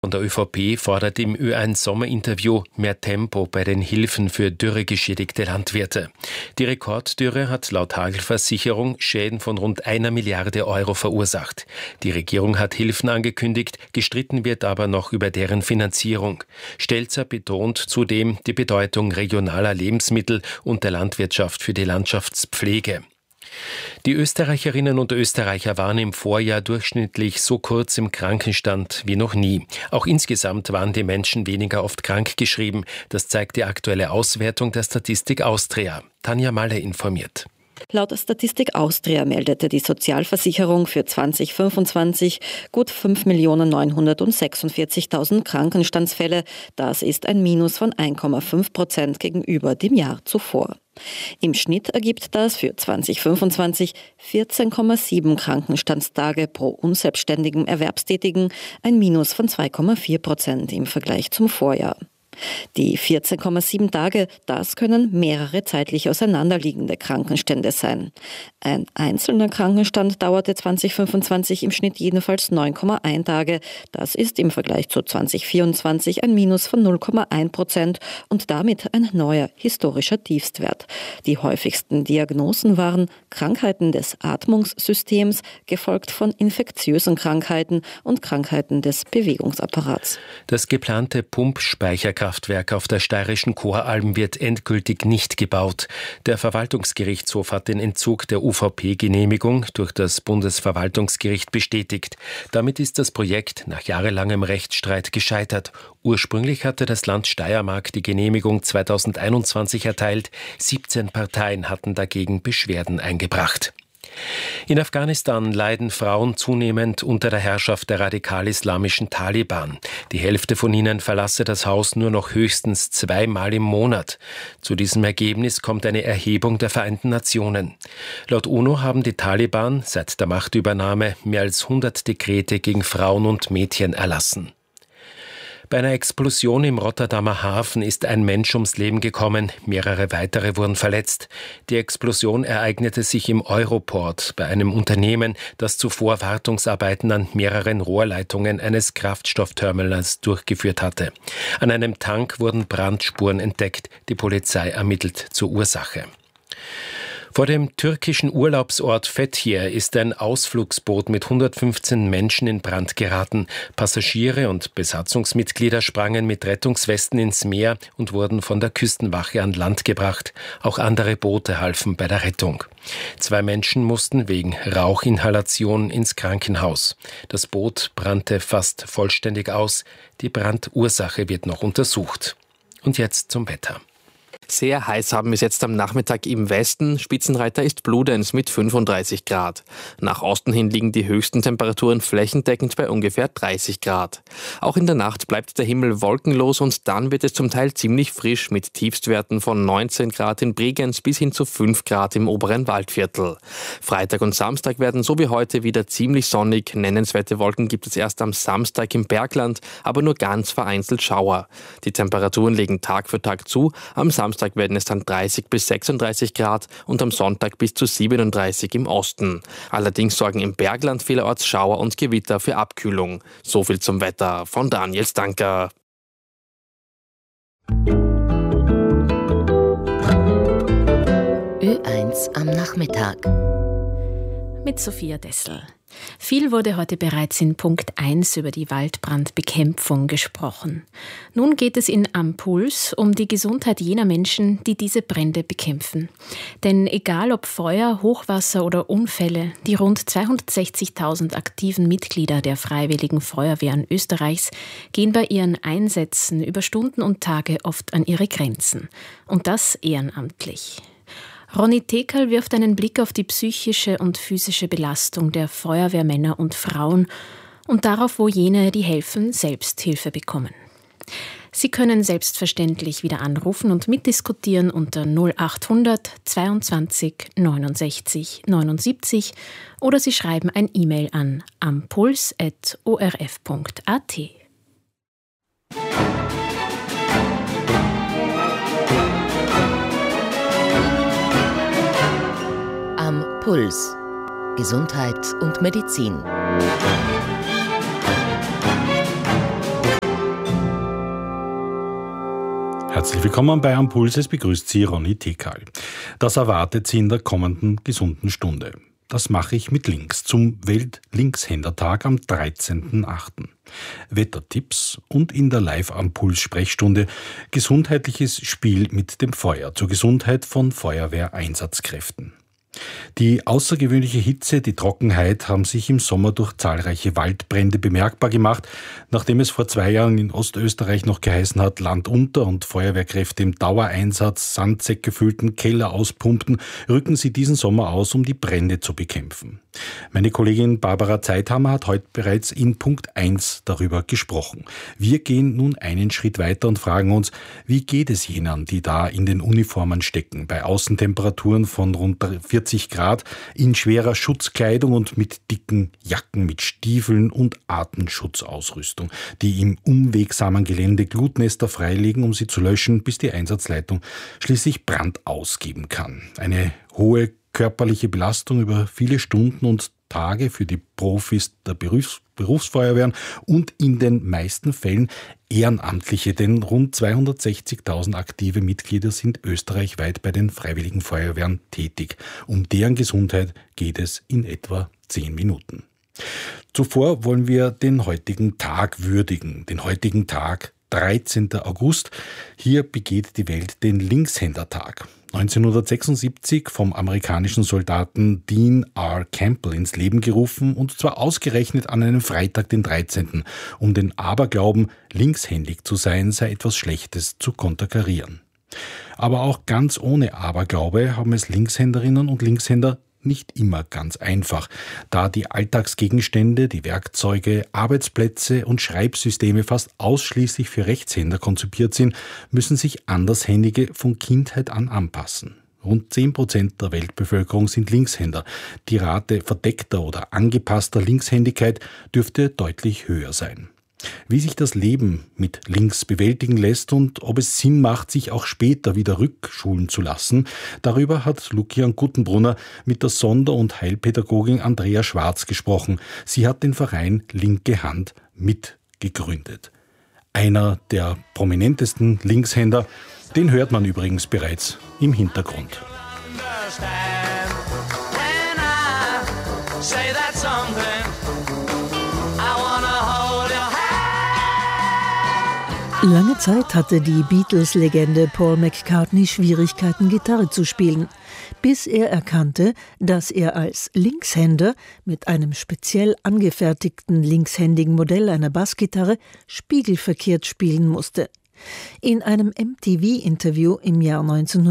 Von der ÖVP fordert im Ö1-Sommerinterview mehr Tempo bei den Hilfen für dürregeschädigte Landwirte. Die Rekorddürre hat laut Hagelversicherung Schäden von rund 1 Milliarde Euro verursacht. Die Regierung hat Hilfen angekündigt, gestritten wird aber noch über deren Finanzierung. Stelzer betont zudem die Bedeutung regionaler Lebensmittel und der Landwirtschaft für die Landschaftspflege. Die Österreicherinnen und Österreicher waren im Vorjahr durchschnittlich so kurz im Krankenstand wie noch nie. Auch insgesamt waren die Menschen weniger oft krankgeschrieben. Das zeigt die aktuelle Auswertung der Statistik Austria. Tanja Malle informiert. Laut Statistik Austria meldete die Sozialversicherung für 2025 gut 5.946.000 Krankenstandsfälle. Das ist ein Minus von 1,5% gegenüber dem Jahr zuvor. Im Schnitt ergibt das für 2025 14,7 Krankenstandstage pro unselbstständigen Erwerbstätigen, ein Minus von 2,4% im Vergleich zum Vorjahr. Die 14,7 Tage, das können mehrere zeitlich auseinanderliegende Krankenstände sein. Ein einzelner Krankenstand dauerte 2025 im Schnitt jedenfalls 9,1 Tage. Das ist im Vergleich zu 2024 ein Minus von 0,1% und damit ein neuer historischer Tiefstwert. Die häufigsten Diagnosen waren Krankheiten des Atmungssystems, gefolgt von infektiösen Krankheiten und Krankheiten des Bewegungsapparats. Das geplante Pumpspeicherkraftwerk auf der steirischen Choralm wird endgültig nicht gebaut. Der Verwaltungsgerichtshof hat den Entzug der UVP-Genehmigung durch das Bundesverwaltungsgericht bestätigt. Damit ist das Projekt nach jahrelangem Rechtsstreit gescheitert. Ursprünglich hatte das Land Steiermark die Genehmigung 2021 erteilt. 17 Parteien hatten dagegen Beschwerden eingebracht. In Afghanistan leiden Frauen zunehmend unter der Herrschaft der radikal-islamischen Taliban. Die Hälfte von ihnen verlasse das Haus nur noch höchstens 2-mal im Monat. Zu diesem Ergebnis kommt eine Erhebung der Vereinten Nationen. Laut UNO haben die Taliban seit der Machtübernahme mehr als 100 Dekrete gegen Frauen und Mädchen erlassen. Bei einer Explosion im Rotterdamer Hafen ist ein Mensch ums Leben gekommen, mehrere weitere wurden verletzt. Die Explosion ereignete sich im Europort, bei einem Unternehmen, das zuvor Wartungsarbeiten an mehreren Rohrleitungen eines Kraftstoffterminals durchgeführt hatte. An einem Tank wurden Brandspuren entdeckt, die Polizei ermittelt zur Ursache. Vor dem türkischen Urlaubsort Fethiye ist ein Ausflugsboot mit 115 Menschen in Brand geraten. Passagiere und Besatzungsmitglieder sprangen mit Rettungswesten ins Meer und wurden von der Küstenwache an Land gebracht. Auch andere Boote halfen bei der Rettung. 2 Menschen mussten wegen Rauchinhalation ins Krankenhaus. Das Boot brannte fast vollständig aus. Die Brandursache wird noch untersucht. Und jetzt zum Wetter. Sehr heiß haben wir es jetzt am Nachmittag im Westen. Spitzenreiter ist Bludenz mit 35 Grad. Nach Osten hin liegen die höchsten Temperaturen flächendeckend bei ungefähr 30 Grad. Auch in der Nacht bleibt der Himmel wolkenlos und dann wird es zum Teil ziemlich frisch mit Tiefstwerten von 19 Grad in Bregenz bis hin zu 5 Grad im oberen Waldviertel. Freitag und Samstag werden so wie heute wieder ziemlich sonnig. Nennenswerte Wolken gibt es erst am Samstag im Bergland, aber nur ganz vereinzelt Schauer. Die Temperaturen legen Tag für Tag zu. Am Samstag werden es dann 30 bis 36 Grad und am Sonntag bis zu 37 im Osten. Allerdings sorgen im Bergland vielerorts Schauer und Gewitter für Abkühlung. So viel zum Wetter von Daniel Stanker. Ö1 am Nachmittag. Mit Sophia Dessel. Viel wurde heute bereits in Punkt 1 über die Waldbrandbekämpfung gesprochen. Nun geht es in Am Puls um die Gesundheit jener Menschen, die diese Brände bekämpfen. Denn egal ob Feuer, Hochwasser oder Unfälle, die rund 260.000 aktiven Mitglieder der Freiwilligen Feuerwehren Österreichs gehen bei ihren Einsätzen über Stunden und Tage oft an ihre Grenzen. Und das ehrenamtlich. Ronny Tekerl wirft einen Blick auf die psychische und physische Belastung der Feuerwehrmänner und Frauen und darauf, wo jene, die helfen, Selbsthilfe bekommen. Sie können selbstverständlich wieder anrufen und mitdiskutieren unter 0800 22 69 79 oder Sie schreiben ein E-Mail an ampuls@orf.at. Am Puls. Gesundheit und Medizin. Herzlich willkommen bei Am Puls, es begrüßt Sie Ronny Tekal. Das erwartet Sie in der kommenden gesunden Stunde. Das mache ich mit Links zum Welt-Linkshändertag am 13.08. Wettertipps und in der Live-Am-Puls-Sprechstunde gesundheitliches Spiel mit dem Feuer zur Gesundheit von Feuerwehreinsatzkräften. Die außergewöhnliche Hitze, die Trockenheit haben sich im Sommer durch zahlreiche Waldbrände bemerkbar gemacht. Nachdem es vor 2 Jahren in Ostösterreich noch geheißen hat, Land unter und Feuerwehrkräfte im Dauereinsatz Sandsäcke füllten, Keller auspumpten, rücken sie diesen Sommer aus, um die Brände zu bekämpfen. Meine Kollegin Barbara Zeithammer hat heute bereits in Punkt 1 darüber gesprochen. Wir gehen nun einen Schritt weiter und fragen uns, wie geht es jenen, die da in den Uniformen stecken, bei Außentemperaturen von rund 40 Grad, in schwerer Schutzkleidung und mit dicken Jacken, mit Stiefeln und Atemschutzausrüstung, die im unwegsamen Gelände Glutnester freilegen, um sie zu löschen, bis die Einsatzleitung schließlich Brand ausgeben kann. Eine hohe körperliche Belastung über viele Stunden und Tage für die Profis der Berufsfeuerwehren und in den meisten Fällen Ehrenamtliche, denn rund 260.000 aktive Mitglieder sind österreichweit bei den Freiwilligen Feuerwehren tätig. Um deren Gesundheit geht es in etwa 10 Minuten. Zuvor wollen wir den heutigen Tag würdigen, den heutigen Tag 13. August. Hier begeht die Welt den Linkshändertag. 1976 vom amerikanischen Soldaten Dean R. Campbell ins Leben gerufen und zwar ausgerechnet an einem Freitag, den 13., um den Aberglauben, linkshändig zu sein, sei etwas Schlechtes zu konterkarieren. Aber auch ganz ohne Aberglaube haben es Linkshänderinnen und Linkshänder nicht immer ganz einfach, da die Alltagsgegenstände, die Werkzeuge, Arbeitsplätze und Schreibsysteme fast ausschließlich für Rechtshänder konzipiert sind, müssen sich Andershändige von Kindheit an anpassen. Rund 10% der Weltbevölkerung sind Linkshänder. Die Rate verdeckter oder angepasster Linkshändigkeit dürfte deutlich höher sein. Wie sich das Leben mit Links bewältigen lässt und ob es Sinn macht, sich auch später wieder rückschulen zu lassen, darüber hat Lukian Guttenbrunner mit der Sonder- und Heilpädagogin Andrea Schwarz gesprochen. Sie hat den Verein Linke Hand mitgegründet. Einer der prominentesten Linkshänder, den hört man übrigens bereits im Hintergrund. Lange Zeit hatte die Beatles-Legende Paul McCartney Schwierigkeiten, Gitarre zu spielen, bis er erkannte, dass er als Linkshänder mit einem speziell angefertigten linkshändigen Modell einer Bassgitarre spiegelverkehrt spielen musste. In einem MTV-Interview im Jahr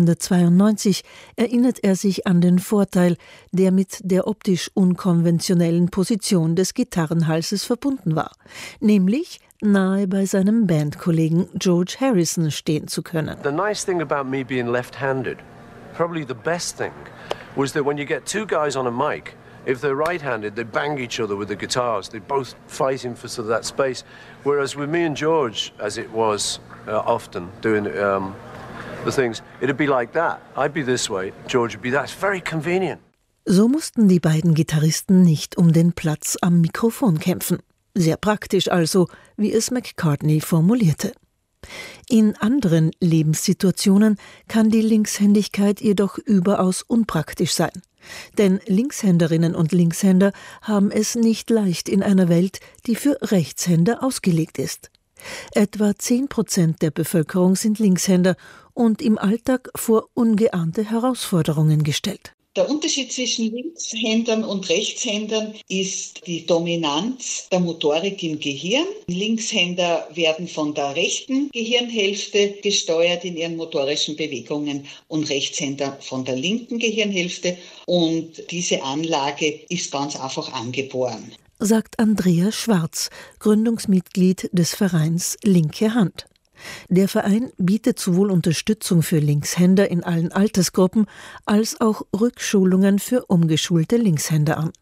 1992 erinnert er sich an den Vorteil, der mit der optisch unkonventionellen Position des Gitarrenhalses verbunden war, nämlich nahe bei seinem Bandkollegen George Harrison stehen zu können. The nice thing about me being left-handed, probably the best thing, was that when you get 2 guys on a mic, if they're right-handed, they bang each other with the guitars. They're both fighting for sort of that space. Whereas with me and George, as it was often doing the things, it'd be like that. I'd be this way, George would be that. It's very convenient. So mussten die beiden Gitarristen nicht um den Platz am Mikrofon kämpfen. Sehr praktisch also, wie es McCartney formulierte. In anderen Lebenssituationen kann die Linkshändigkeit jedoch überaus unpraktisch sein. Denn Linkshänderinnen und Linkshänder haben es nicht leicht in einer Welt, die für Rechtshänder ausgelegt ist. Etwa 10% der Bevölkerung sind Linkshänder und im Alltag vor ungeahnte Herausforderungen gestellt. Der Unterschied zwischen Linkshändern und Rechtshändern ist die Dominanz der Motorik im Gehirn. Linkshänder werden von der rechten Gehirnhälfte gesteuert in ihren motorischen Bewegungen und Rechtshänder von der linken Gehirnhälfte. Und diese Anlage ist ganz einfach angeboren, sagt Andrea Schwarz, Gründungsmitglied des Vereins Linke Hand. Der Verein bietet sowohl Unterstützung für Linkshänder in allen Altersgruppen als auch Rückschulungen für umgeschulte Linkshänder an.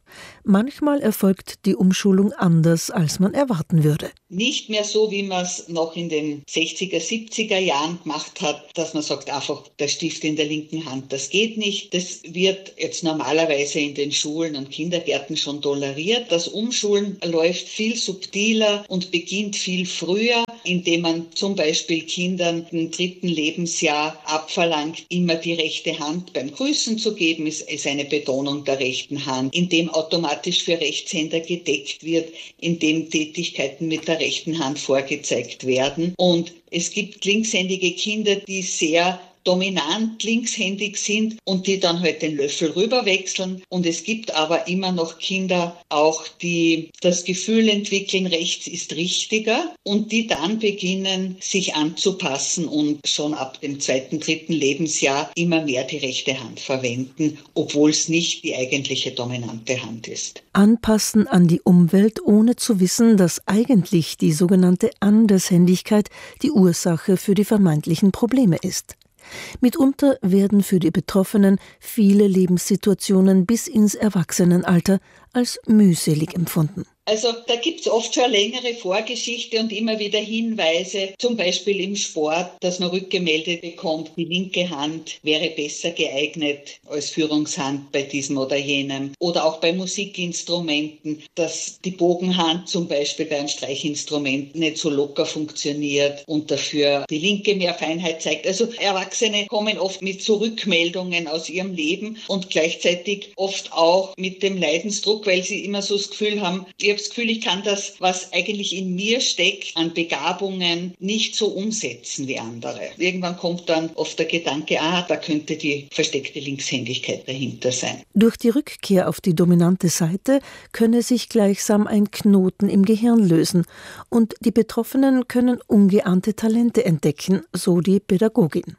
Manchmal erfolgt die Umschulung anders, als man erwarten würde. Nicht mehr so, wie man es noch in den 60er, 70er Jahren gemacht hat, dass man sagt, einfach der Stift in der linken Hand, das geht nicht. Das wird jetzt normalerweise in den Schulen und Kindergärten schon toleriert. Das Umschulen läuft viel subtiler und beginnt viel früher, indem man zum Beispiel Kindern im 3. Lebensjahr abverlangt, immer die rechte Hand beim Grüßen zu geben, ist eine Betonung der rechten Hand, indem automatisch für Rechtshänder gedeckt wird, indem Tätigkeiten mit der rechten Hand vorgezeigt werden. Und es gibt linkshändige Kinder, die sehr dominant linkshändig sind und die dann halt den Löffel rüberwechseln. Und es gibt aber immer noch Kinder auch, die das Gefühl entwickeln, rechts ist richtiger und die dann beginnen, sich anzupassen und schon ab dem 2., 3. Lebensjahr immer mehr die rechte Hand verwenden, obwohl es nicht die eigentliche dominante Hand ist. Anpassen an die Umwelt, ohne zu wissen, dass eigentlich die sogenannte Andershändigkeit die Ursache für die vermeintlichen Probleme ist. Mitunter werden für die Betroffenen viele Lebenssituationen bis ins Erwachsenenalter als mühselig empfunden. Also da gibt es oft schon eine längere Vorgeschichte und immer wieder Hinweise, zum Beispiel im Sport, dass man rückgemeldet bekommt, die linke Hand wäre besser geeignet als Führungshand bei diesem oder jenem. Oder auch bei Musikinstrumenten, dass die Bogenhand zum Beispiel bei einem Streichinstrument nicht so locker funktioniert und dafür die linke mehr Feinheit zeigt. Also Erwachsene kommen oft mit so Rückmeldungen aus ihrem Leben und gleichzeitig oft auch mit dem Leidensdruck, weil sie immer so das Gefühl haben, ich habe das Gefühl, ich kann das, was eigentlich in mir steckt, an Begabungen nicht so umsetzen wie andere. Irgendwann kommt dann oft der Gedanke, da könnte die versteckte Linkshändigkeit dahinter sein. Durch die Rückkehr auf die dominante Seite könne sich gleichsam ein Knoten im Gehirn lösen und die Betroffenen können ungeahnte Talente entdecken, so die Pädagogin.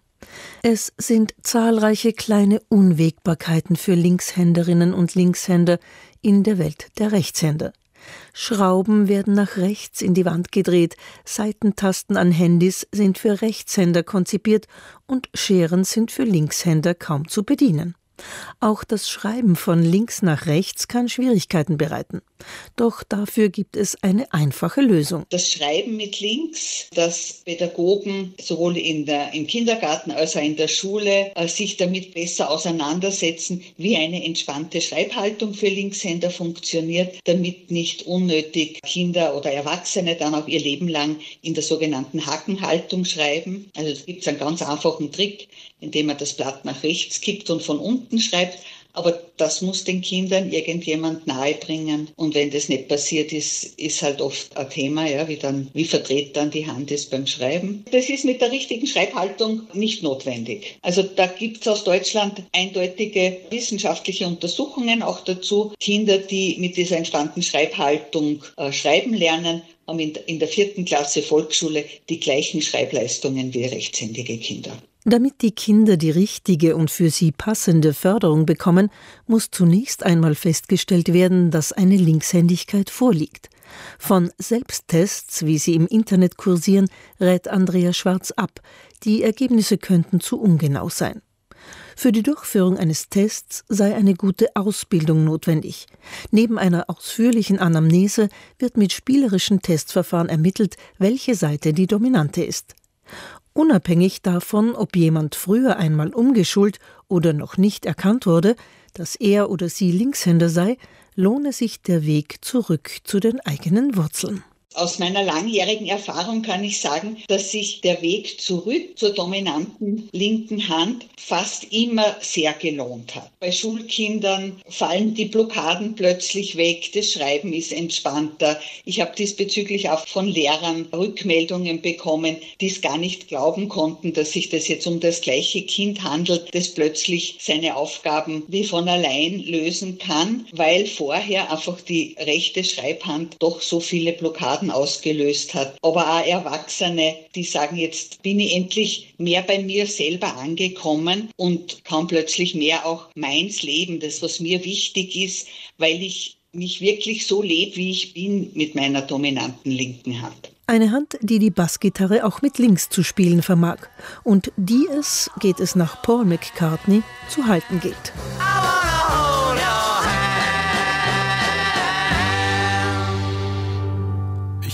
Es sind zahlreiche kleine Unwägbarkeiten für Linkshänderinnen und Linkshänder in der Welt der Rechtshänder. Schrauben werden nach rechts in die Wand gedreht, Seitentasten an Handys sind für Rechtshänder konzipiert und Scheren sind für Linkshänder kaum zu bedienen. Auch das Schreiben von links nach rechts kann Schwierigkeiten bereiten. Doch dafür gibt es eine einfache Lösung. Das Schreiben mit links, dass Pädagogen sowohl im Kindergarten als auch in der Schule sich damit besser auseinandersetzen, wie eine entspannte Schreibhaltung für Linkshänder funktioniert, damit nicht unnötig Kinder oder Erwachsene dann auch ihr Leben lang in der sogenannten Hakenhaltung schreiben. Also es gibt einen ganz einfachen Trick, indem man das Blatt nach rechts kippt und von unten schreibt. Aber das muss den Kindern irgendjemand nahebringen. Und wenn das nicht passiert ist halt oft ein Thema, wie verdreht dann die Hand ist beim Schreiben. Das ist mit der richtigen Schreibhaltung nicht notwendig. Also da gibt es aus Deutschland eindeutige wissenschaftliche Untersuchungen auch dazu. Kinder, die mit dieser entspannten Schreibhaltung schreiben lernen, haben in der 4. Klasse Volksschule die gleichen Schreibleistungen wie rechtshändige Kinder. Damit die Kinder die richtige und für sie passende Förderung bekommen, muss zunächst einmal festgestellt werden, dass eine Linkshändigkeit vorliegt. Von Selbsttests, wie sie im Internet kursieren, rät Andrea Schwarz ab. Die Ergebnisse könnten zu ungenau sein. Für die Durchführung eines Tests sei eine gute Ausbildung notwendig. Neben einer ausführlichen Anamnese wird mit spielerischen Testverfahren ermittelt, welche Seite die dominante ist. Unabhängig davon, ob jemand früher einmal umgeschult oder noch nicht erkannt wurde, dass er oder sie Linkshänder sei, lohne sich der Weg zurück zu den eigenen Wurzeln. Aus meiner langjährigen Erfahrung kann ich sagen, dass sich der Weg zurück zur dominanten linken Hand fast immer sehr gelohnt hat. Bei Schulkindern fallen die Blockaden plötzlich weg, das Schreiben ist entspannter. Ich habe diesbezüglich auch von Lehrern Rückmeldungen bekommen, die es gar nicht glauben konnten, dass sich das jetzt um das gleiche Kind handelt, das plötzlich seine Aufgaben wie von allein lösen kann, weil vorher einfach die rechte Schreibhand doch so viele Blockaden ausgelöst hat. Aber auch Erwachsene, die sagen, jetzt bin ich endlich mehr bei mir selber angekommen und kann plötzlich mehr auch meins leben, das, was mir wichtig ist, weil ich mich wirklich so lebe, wie ich bin mit meiner dominanten linken Hand. Eine Hand, die die Bassgitarre auch mit links zu spielen vermag und die es, geht es nach Paul McCartney, zu halten gilt.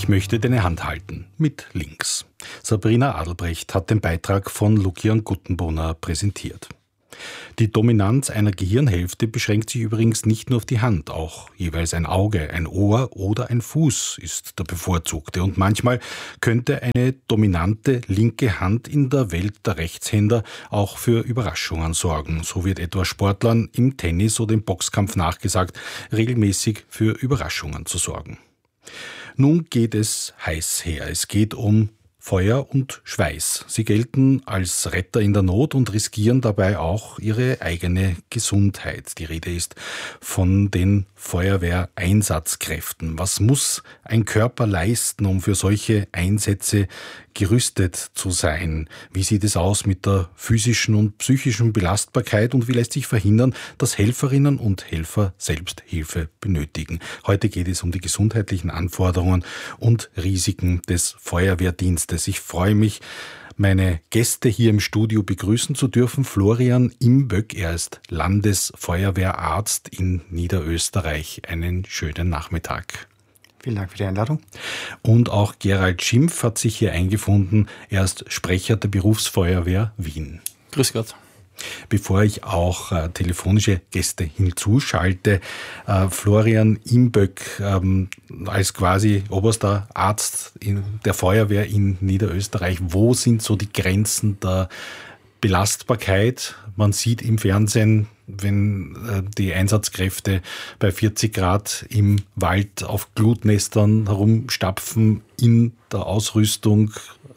Ich möchte deine Hand halten, mit links. Sabrina Adelbrecht hat den Beitrag von Lukian Guttenbrunner präsentiert. Die Dominanz einer Gehirnhälfte beschränkt sich übrigens nicht nur auf die Hand, auch jeweils ein Auge, ein Ohr oder ein Fuß ist der bevorzugte. Und manchmal könnte eine dominante linke Hand in der Welt der Rechtshänder auch für Überraschungen sorgen. So wird etwa Sportlern im Tennis oder im Boxkampf nachgesagt, regelmäßig für Überraschungen zu sorgen. Nun geht es heiß her. Es geht um Feuer und Schweiß. Sie gelten als Retter in der Not und riskieren dabei auch ihre eigene Gesundheit. Die Rede ist von den Feuerwehreinsatzkräften. Was muss ein Körper leisten, um für solche Einsätze gerüstet zu sein? Wie sieht es aus mit der physischen und psychischen Belastbarkeit und wie lässt sich verhindern, dass Helferinnen und Helfer selbst Hilfe benötigen? Heute geht es um die gesundheitlichen Anforderungen und Risiken des Feuerwehrdienstes. Ich freue mich, meine Gäste hier im Studio begrüßen zu dürfen. Florian Imböck, er ist Landesfeuerwehrarzt in Niederösterreich. Einen schönen Nachmittag. Vielen Dank für die Einladung. Und auch Gerald Schimpf hat sich hier eingefunden. Er ist Sprecher der Berufsfeuerwehr Wien. Grüß Gott. Bevor ich auch telefonische Gäste hinzuschalte, Florian Imböck als quasi oberster Arzt der Feuerwehr in Niederösterreich. Wo sind so die Grenzen der Belastbarkeit? Man sieht im Fernsehen, wenn die Einsatzkräfte bei 40 Grad im Wald auf Glutnestern herumstapfen, in der Ausrüstung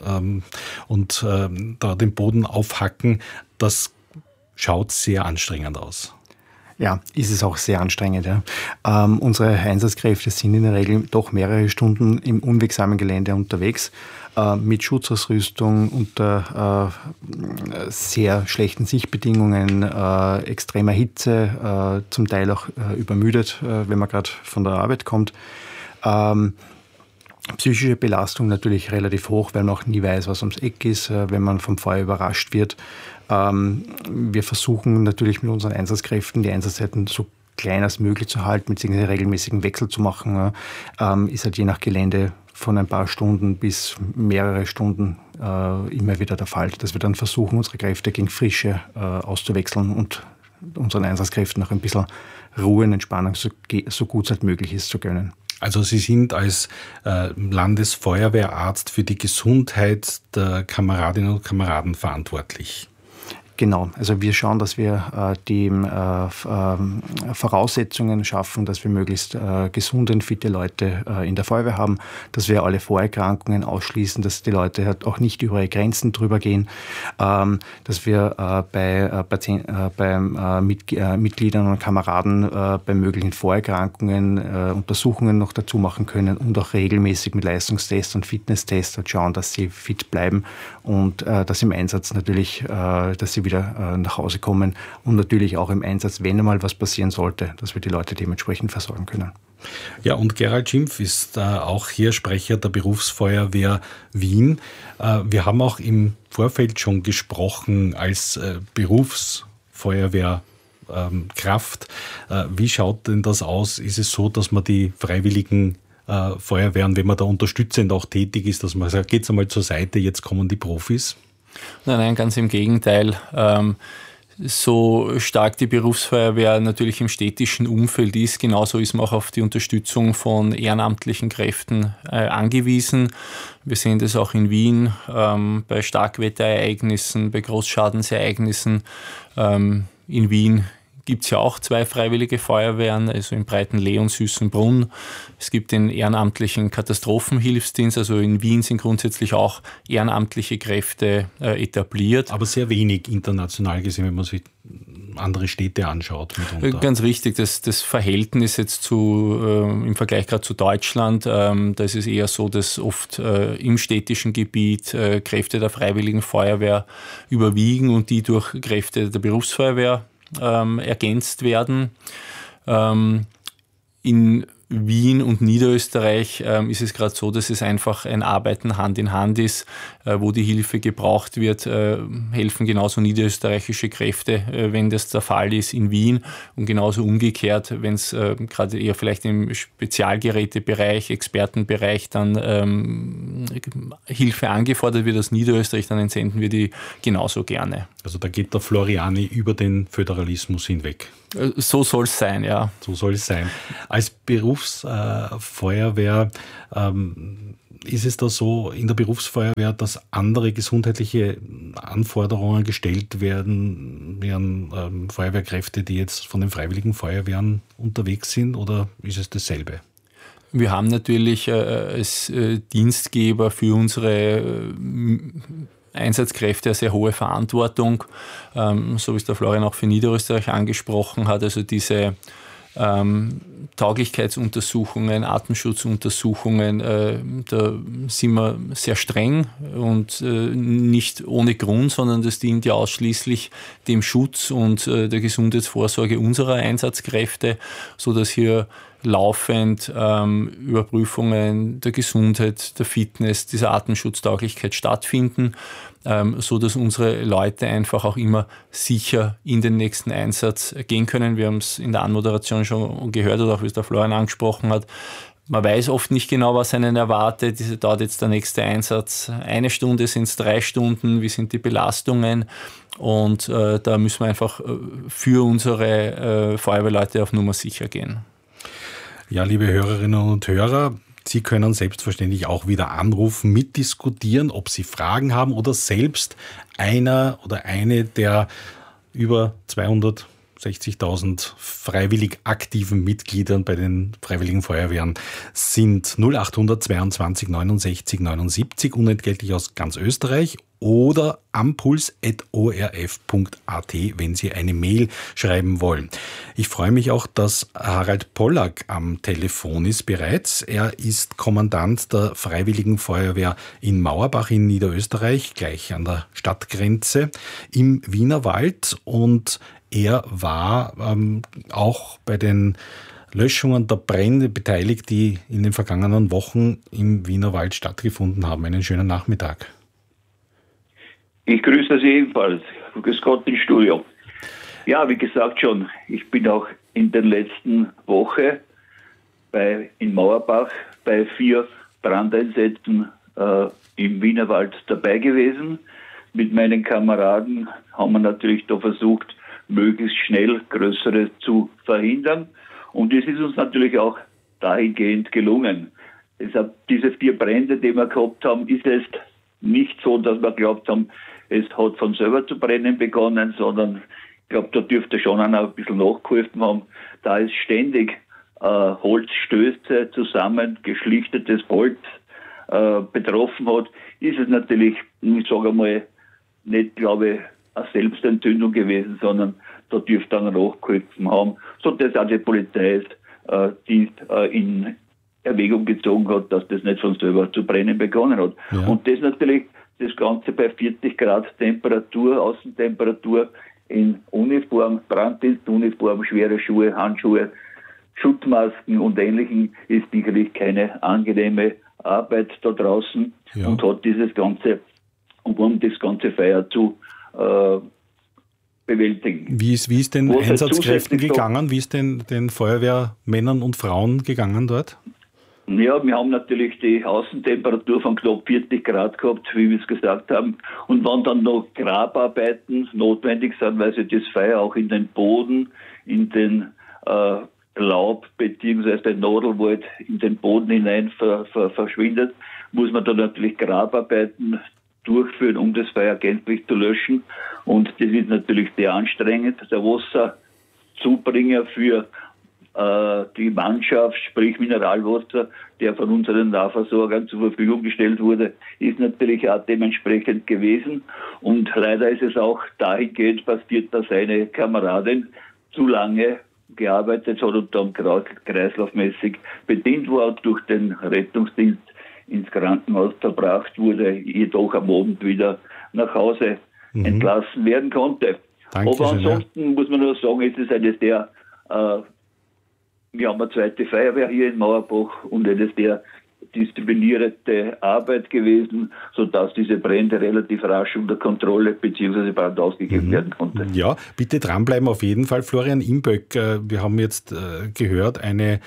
und da den Boden aufhacken. Das schaut sehr anstrengend aus. Ja, ist es auch sehr anstrengend. Ja. Unsere Einsatzkräfte sind in der Regel doch mehrere Stunden im unwegsamen Gelände unterwegs, mit Schutzausrüstung, unter sehr schlechten Sichtbedingungen, extremer Hitze, zum Teil auch übermüdet, wenn man gerade von der Arbeit kommt. Psychische Belastung natürlich relativ hoch, weil man auch nie weiß, was ums Eck ist, wenn man vom Feuer überrascht wird. Wir versuchen natürlich mit unseren Einsatzkräften die Einsatzzeiten so klein als möglich zu halten, beziehungsweise regelmäßigen Wechsel zu machen. Ist halt je nach Gelände von ein paar Stunden bis mehrere Stunden immer wieder der Fall, dass wir dann versuchen, unsere Kräfte gegen Frische auszuwechseln und unseren Einsatzkräften auch ein bisschen Ruhe und Entspannung so gut es halt möglich ist zu gönnen. Also Sie sind als Landesfeuerwehrarzt für die Gesundheit der Kameradinnen und Kameraden verantwortlich. Genau, also wir schauen, dass wir die Voraussetzungen schaffen, dass wir möglichst gesunde und fitte Leute in der Feuerwehr haben, dass wir alle Vorerkrankungen ausschließen, dass die Leute halt auch nicht über ihre Grenzen drüber gehen, dass wir bei Mitgliedern und Kameraden bei möglichen Vorerkrankungen Untersuchungen noch dazu machen können und auch regelmäßig mit Leistungstests und Fitnesstests halt schauen, dass sie fit bleiben und dass im Einsatz natürlich, dass sie wieder nach Hause kommen und natürlich auch im Einsatz, wenn einmal was passieren sollte, dass wir die Leute dementsprechend versorgen können. Ja, und Gerald Schimpf ist auch hier Sprecher der Berufsfeuerwehr Wien. Wir haben auch im Vorfeld schon gesprochen als Berufsfeuerwehrkraft. Wie schaut denn das aus? Ist es so, dass man die freiwilligen Feuerwehren, wenn man da unterstützend auch tätig ist, dass man sagt, geht's einmal zur Seite, jetzt kommen die Profis? Nein, ganz im Gegenteil. So stark die Berufsfeuerwehr natürlich im städtischen Umfeld ist, genauso ist man auch auf die Unterstützung von ehrenamtlichen Kräften angewiesen. Wir sehen das auch in Wien bei Starkwetterereignissen, bei Großschadensereignissen. In Wien gibt es ja auch 2 freiwillige Feuerwehren, also in Breitenlee und Süßenbrunn. Es gibt den ehrenamtlichen Katastrophenhilfsdienst, also in Wien sind grundsätzlich auch ehrenamtliche Kräfte etabliert. Aber sehr wenig international gesehen, wenn man sich andere Städte anschaut. Mitunter. Ganz richtig, das Verhältnis jetzt im Vergleich gerade zu Deutschland, da ist es eher so, dass oft im städtischen Gebiet Kräfte der Freiwilligen Feuerwehr überwiegen und die durch Kräfte der Berufsfeuerwehr ergänzt werden. In Wien und Niederösterreich ist es gerade so, dass es einfach ein Arbeiten Hand in Hand ist, wo die Hilfe gebraucht wird, helfen genauso niederösterreichische Kräfte, wenn das der Fall ist in Wien, und genauso umgekehrt, wenn es gerade eher vielleicht im Spezialgerätebereich, Expertenbereich dann Hilfe angefordert wird aus Niederösterreich, dann entsenden wir die genauso gerne. Also da geht der Floriani über den Föderalismus hinweg. So soll es sein, ja. So soll es sein. Als Berufsfeuerwehr ist es da so in der Berufsfeuerwehr, dass andere gesundheitliche Anforderungen gestellt werden wie an Feuerwehrkräfte, die jetzt von den Freiwilligen Feuerwehren unterwegs sind, oder ist es dasselbe? Wir haben natürlich als Dienstgeber für unsere Einsatzkräfte eine sehr hohe Verantwortung, so wie es der Florian auch für Niederösterreich angesprochen hat. Also diese Tauglichkeitsuntersuchungen, Atemschutzuntersuchungen, da sind wir sehr streng und nicht ohne Grund, sondern das dient ja ausschließlich dem Schutz und der Gesundheitsvorsorge unserer Einsatzkräfte, sodass hier laufend Überprüfungen der Gesundheit, der Fitness, dieser Atemschutztauglichkeit stattfinden, so dass unsere Leute einfach auch immer sicher in den nächsten Einsatz gehen können. Wir haben es in der Anmoderation schon gehört oder auch wie es der Florian angesprochen hat. Man weiß oft nicht genau, was einen erwartet. Diese dauert jetzt der nächste Einsatz 1 Stunde, sind es 3 Stunden, wie sind die Belastungen? Und da müssen wir einfach für unsere Feuerwehrleute auf Nummer sicher gehen. Ja, liebe Hörerinnen und Hörer, Sie können selbstverständlich auch wieder anrufen, mitdiskutieren, ob Sie Fragen haben oder selbst einer oder eine der über 260.000 freiwillig aktiven Mitgliedern bei den Freiwilligen Feuerwehren sind. 0800 22 69 79, unentgeltlich aus ganz Österreich, oder ampuls.orf.at, wenn Sie eine Mail schreiben wollen. Ich freue mich auch, dass Harald Pollack am Telefon ist bereits. Er ist Kommandant der Freiwilligen Feuerwehr in Mauerbach in Niederösterreich, gleich an der Stadtgrenze im Wienerwald, und er war auch bei den Löschungen der Brände beteiligt, die in den vergangenen Wochen im Wienerwald stattgefunden haben. Einen schönen Nachmittag. Ich grüße Sie ebenfalls. Grüß Gott ins Studio. Ja, wie gesagt schon, ich bin auch in der letzten Woche in Mauerbach bei 4 Brandeinsätzen im Wienerwald dabei gewesen. Mit meinen Kameraden haben wir natürlich da versucht, möglichst schnell Größeres zu verhindern. Und es ist uns natürlich auch dahingehend gelungen. Deshalb diese 4 Brände, die wir gehabt haben, ist es nicht so, dass wir geglaubt haben, es hat von selber zu brennen begonnen, sondern ich glaube, da dürfte schon einer ein bisschen nachgeholfen haben. Da es ständig Holzstöße zusammen, geschlichtetes Holz betroffen hat, ist es natürlich, ich sage einmal, nicht, glaube ich, eine Selbstentzündung gewesen, sondern da dürfte einer nachgeholfen haben, sodass auch die Polizei die in Erwägung gezogen hat, dass das nicht von selber zu brennen begonnen hat. Ja. Und das natürlich, das Ganze bei 40 Grad Temperatur, Außentemperatur, in Uniform, Branddienstuniform, schwere Schuhe, Handschuhe, Schutzmasken und Ähnlichem, ist sicherlich keine angenehme Arbeit da draußen, ja, und hat dieses Ganze, um das ganze Feuer zu bewältigen. Wie ist den Einsatzkräften gegangen? Wie ist den Feuerwehrmännern und Frauen gegangen dort? Ja, wir haben natürlich die Außentemperatur von knapp 40 Grad gehabt, wie wir es gesagt haben. Und wenn dann noch Grabarbeiten notwendig sind, weil sich das Feuer auch in den Boden, in den Laub bzw. den Nadelwald in den Boden hinein verschwindet, muss man dann natürlich Grabarbeiten durchführen, um das Feuer gänzlich zu löschen. Und das ist natürlich sehr anstrengend. Der Wasserzubringer für die Mannschaft, sprich Mineralwasser, der von unseren Nahversorgern zur Verfügung gestellt wurde, ist natürlich auch dementsprechend gewesen. Und leider ist es auch dahingehend passiert, dass eine Kameradin zu lange gearbeitet hat und dann kreislaufmäßig bedient war und durch den Rettungsdienst ins Krankenhaus verbracht wurde, jedoch am Abend wieder nach Hause entlassen werden konnte. Dankeschön. Aber ansonsten muss man nur sagen, es ist eine sehr Wir haben eine zweite Feuerwehr hier in Mauerbach und eine sehr disziplinierte Arbeit gewesen, sodass diese Brände relativ rasch unter Kontrolle bzw. Brand ausgegeben werden konnten. Ja, bitte dranbleiben auf jeden Fall. Florian Imböck, wir haben jetzt gehört, eine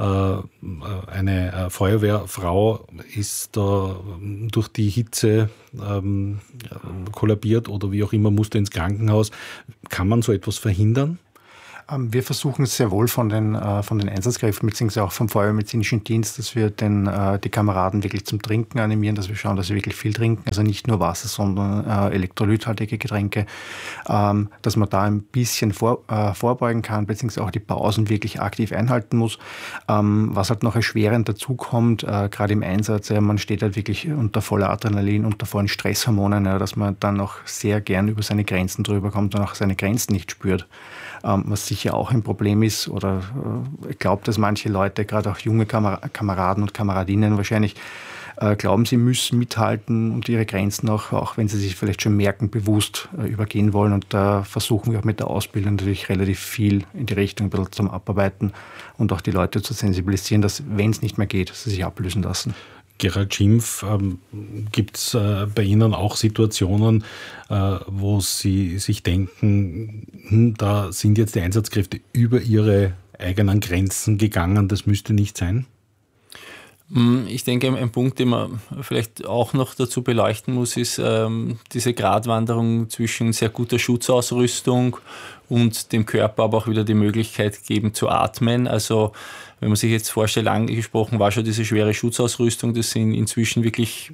Feuerwehrfrau ist durch die Hitze kollabiert oder wie auch immer, musste ins Krankenhaus. Kann man so etwas verhindern? Wir versuchen es sehr wohl von den Einsatzkräften bzw. auch vom Feuerwehrmedizinischen Dienst, dass wir die Kameraden wirklich zum Trinken animieren, dass wir schauen, dass sie wirklich viel trinken, also nicht nur Wasser, sondern elektrolythaltige Getränke, dass man da ein bisschen vorbeugen kann, beziehungsweise auch die Pausen wirklich aktiv einhalten muss. Was halt noch erschwerend dazu kommt, gerade im Einsatz, man steht halt wirklich unter voller Adrenalin, unter vollen Stresshormonen, dass man dann auch sehr gern über seine Grenzen drüber kommt und auch seine Grenzen nicht spürt. Was sicher auch ein Problem ist, oder ich glaube, dass manche Leute, gerade auch junge Kameraden und Kameradinnen wahrscheinlich glauben, sie müssen mithalten und ihre Grenzen auch wenn sie sich vielleicht schon merken, bewusst übergehen wollen. Und da versuchen wir auch mit der Ausbildung natürlich relativ viel in die Richtung ein bisschen zum Abarbeiten und auch die Leute zu sensibilisieren, dass, wenn es nicht mehr geht, sie sich ablösen lassen. Gerald Schimpf, gibt es bei Ihnen auch Situationen, wo Sie sich denken, da sind jetzt die Einsatzkräfte über ihre eigenen Grenzen gegangen, das müsste nicht sein? Ich denke, ein Punkt, den man vielleicht auch noch dazu beleuchten muss, ist diese Gratwanderung zwischen sehr guter Schutzausrüstung und dem Körper aber auch wieder die Möglichkeit geben zu atmen. Also wenn man sich jetzt vorstellt, angesprochen war schon diese schwere Schutzausrüstung, das sind inzwischen wirklich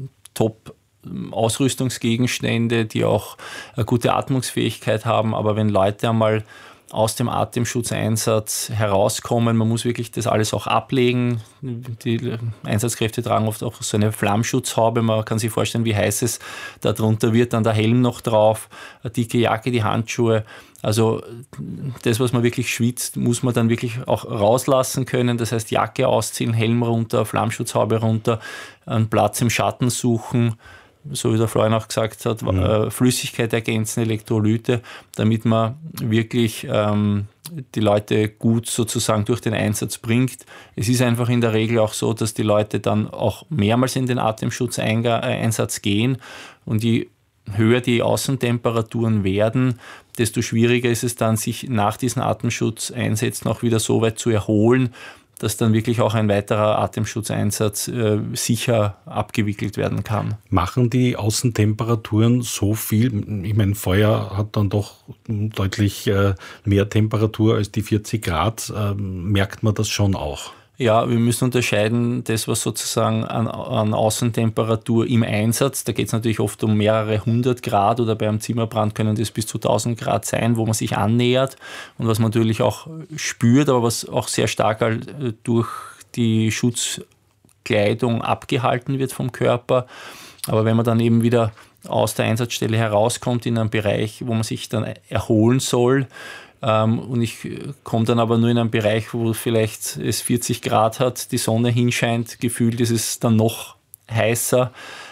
Top-Ausrüstungsgegenstände, die auch eine gute Atmungsfähigkeit haben. Aber wenn Leute einmal aus dem Atemschutzeinsatz herauskommen, man muss wirklich das alles auch ablegen. Die Einsatzkräfte tragen oft auch so eine Flammschutzhaube, man kann sich vorstellen, wie heiß es darunter wird, dann der Helm noch drauf, eine dicke Jacke, die Handschuhe. Also das, was man wirklich schwitzt, muss man dann wirklich auch rauslassen können. Das heißt, Jacke ausziehen, Helm runter, Flammschutzhaube runter, einen Platz im Schatten suchen, so wie der Florian auch gesagt hat, Flüssigkeit ergänzen, Elektrolyte, damit man wirklich die Leute gut sozusagen durch den Einsatz bringt. Es ist einfach in der Regel auch so, dass die Leute dann auch mehrmals in den Atemschutzeinsatz gehen und je höher die Außentemperaturen werden, desto schwieriger ist es dann, sich nach diesen Atemschutzeinsätzen auch wieder so weit zu erholen, dass dann wirklich auch ein weiterer Atemschutzeinsatz sicher abgewickelt werden kann. Machen die Außentemperaturen so viel? Ich meine, Feuer hat dann doch deutlich mehr Temperatur als die 40 Grad. Merkt man das schon auch? Ja, wir müssen unterscheiden, das was sozusagen an Außentemperatur im Einsatz, da geht es natürlich oft um mehrere 100 Grad oder bei einem Zimmerbrand können das bis zu 1000 Grad sein, wo man sich annähert und was man natürlich auch spürt, aber was auch sehr stark durch die Schutzkleidung abgehalten wird vom Körper. Aber wenn man dann eben wieder aus der Einsatzstelle herauskommt in einen Bereich, wo man sich dann erholen soll, und ich komme dann aber nur in einen Bereich, wo vielleicht es 40 Grad hat, die Sonne hinscheint, gefühlt ist es dann noch heißer.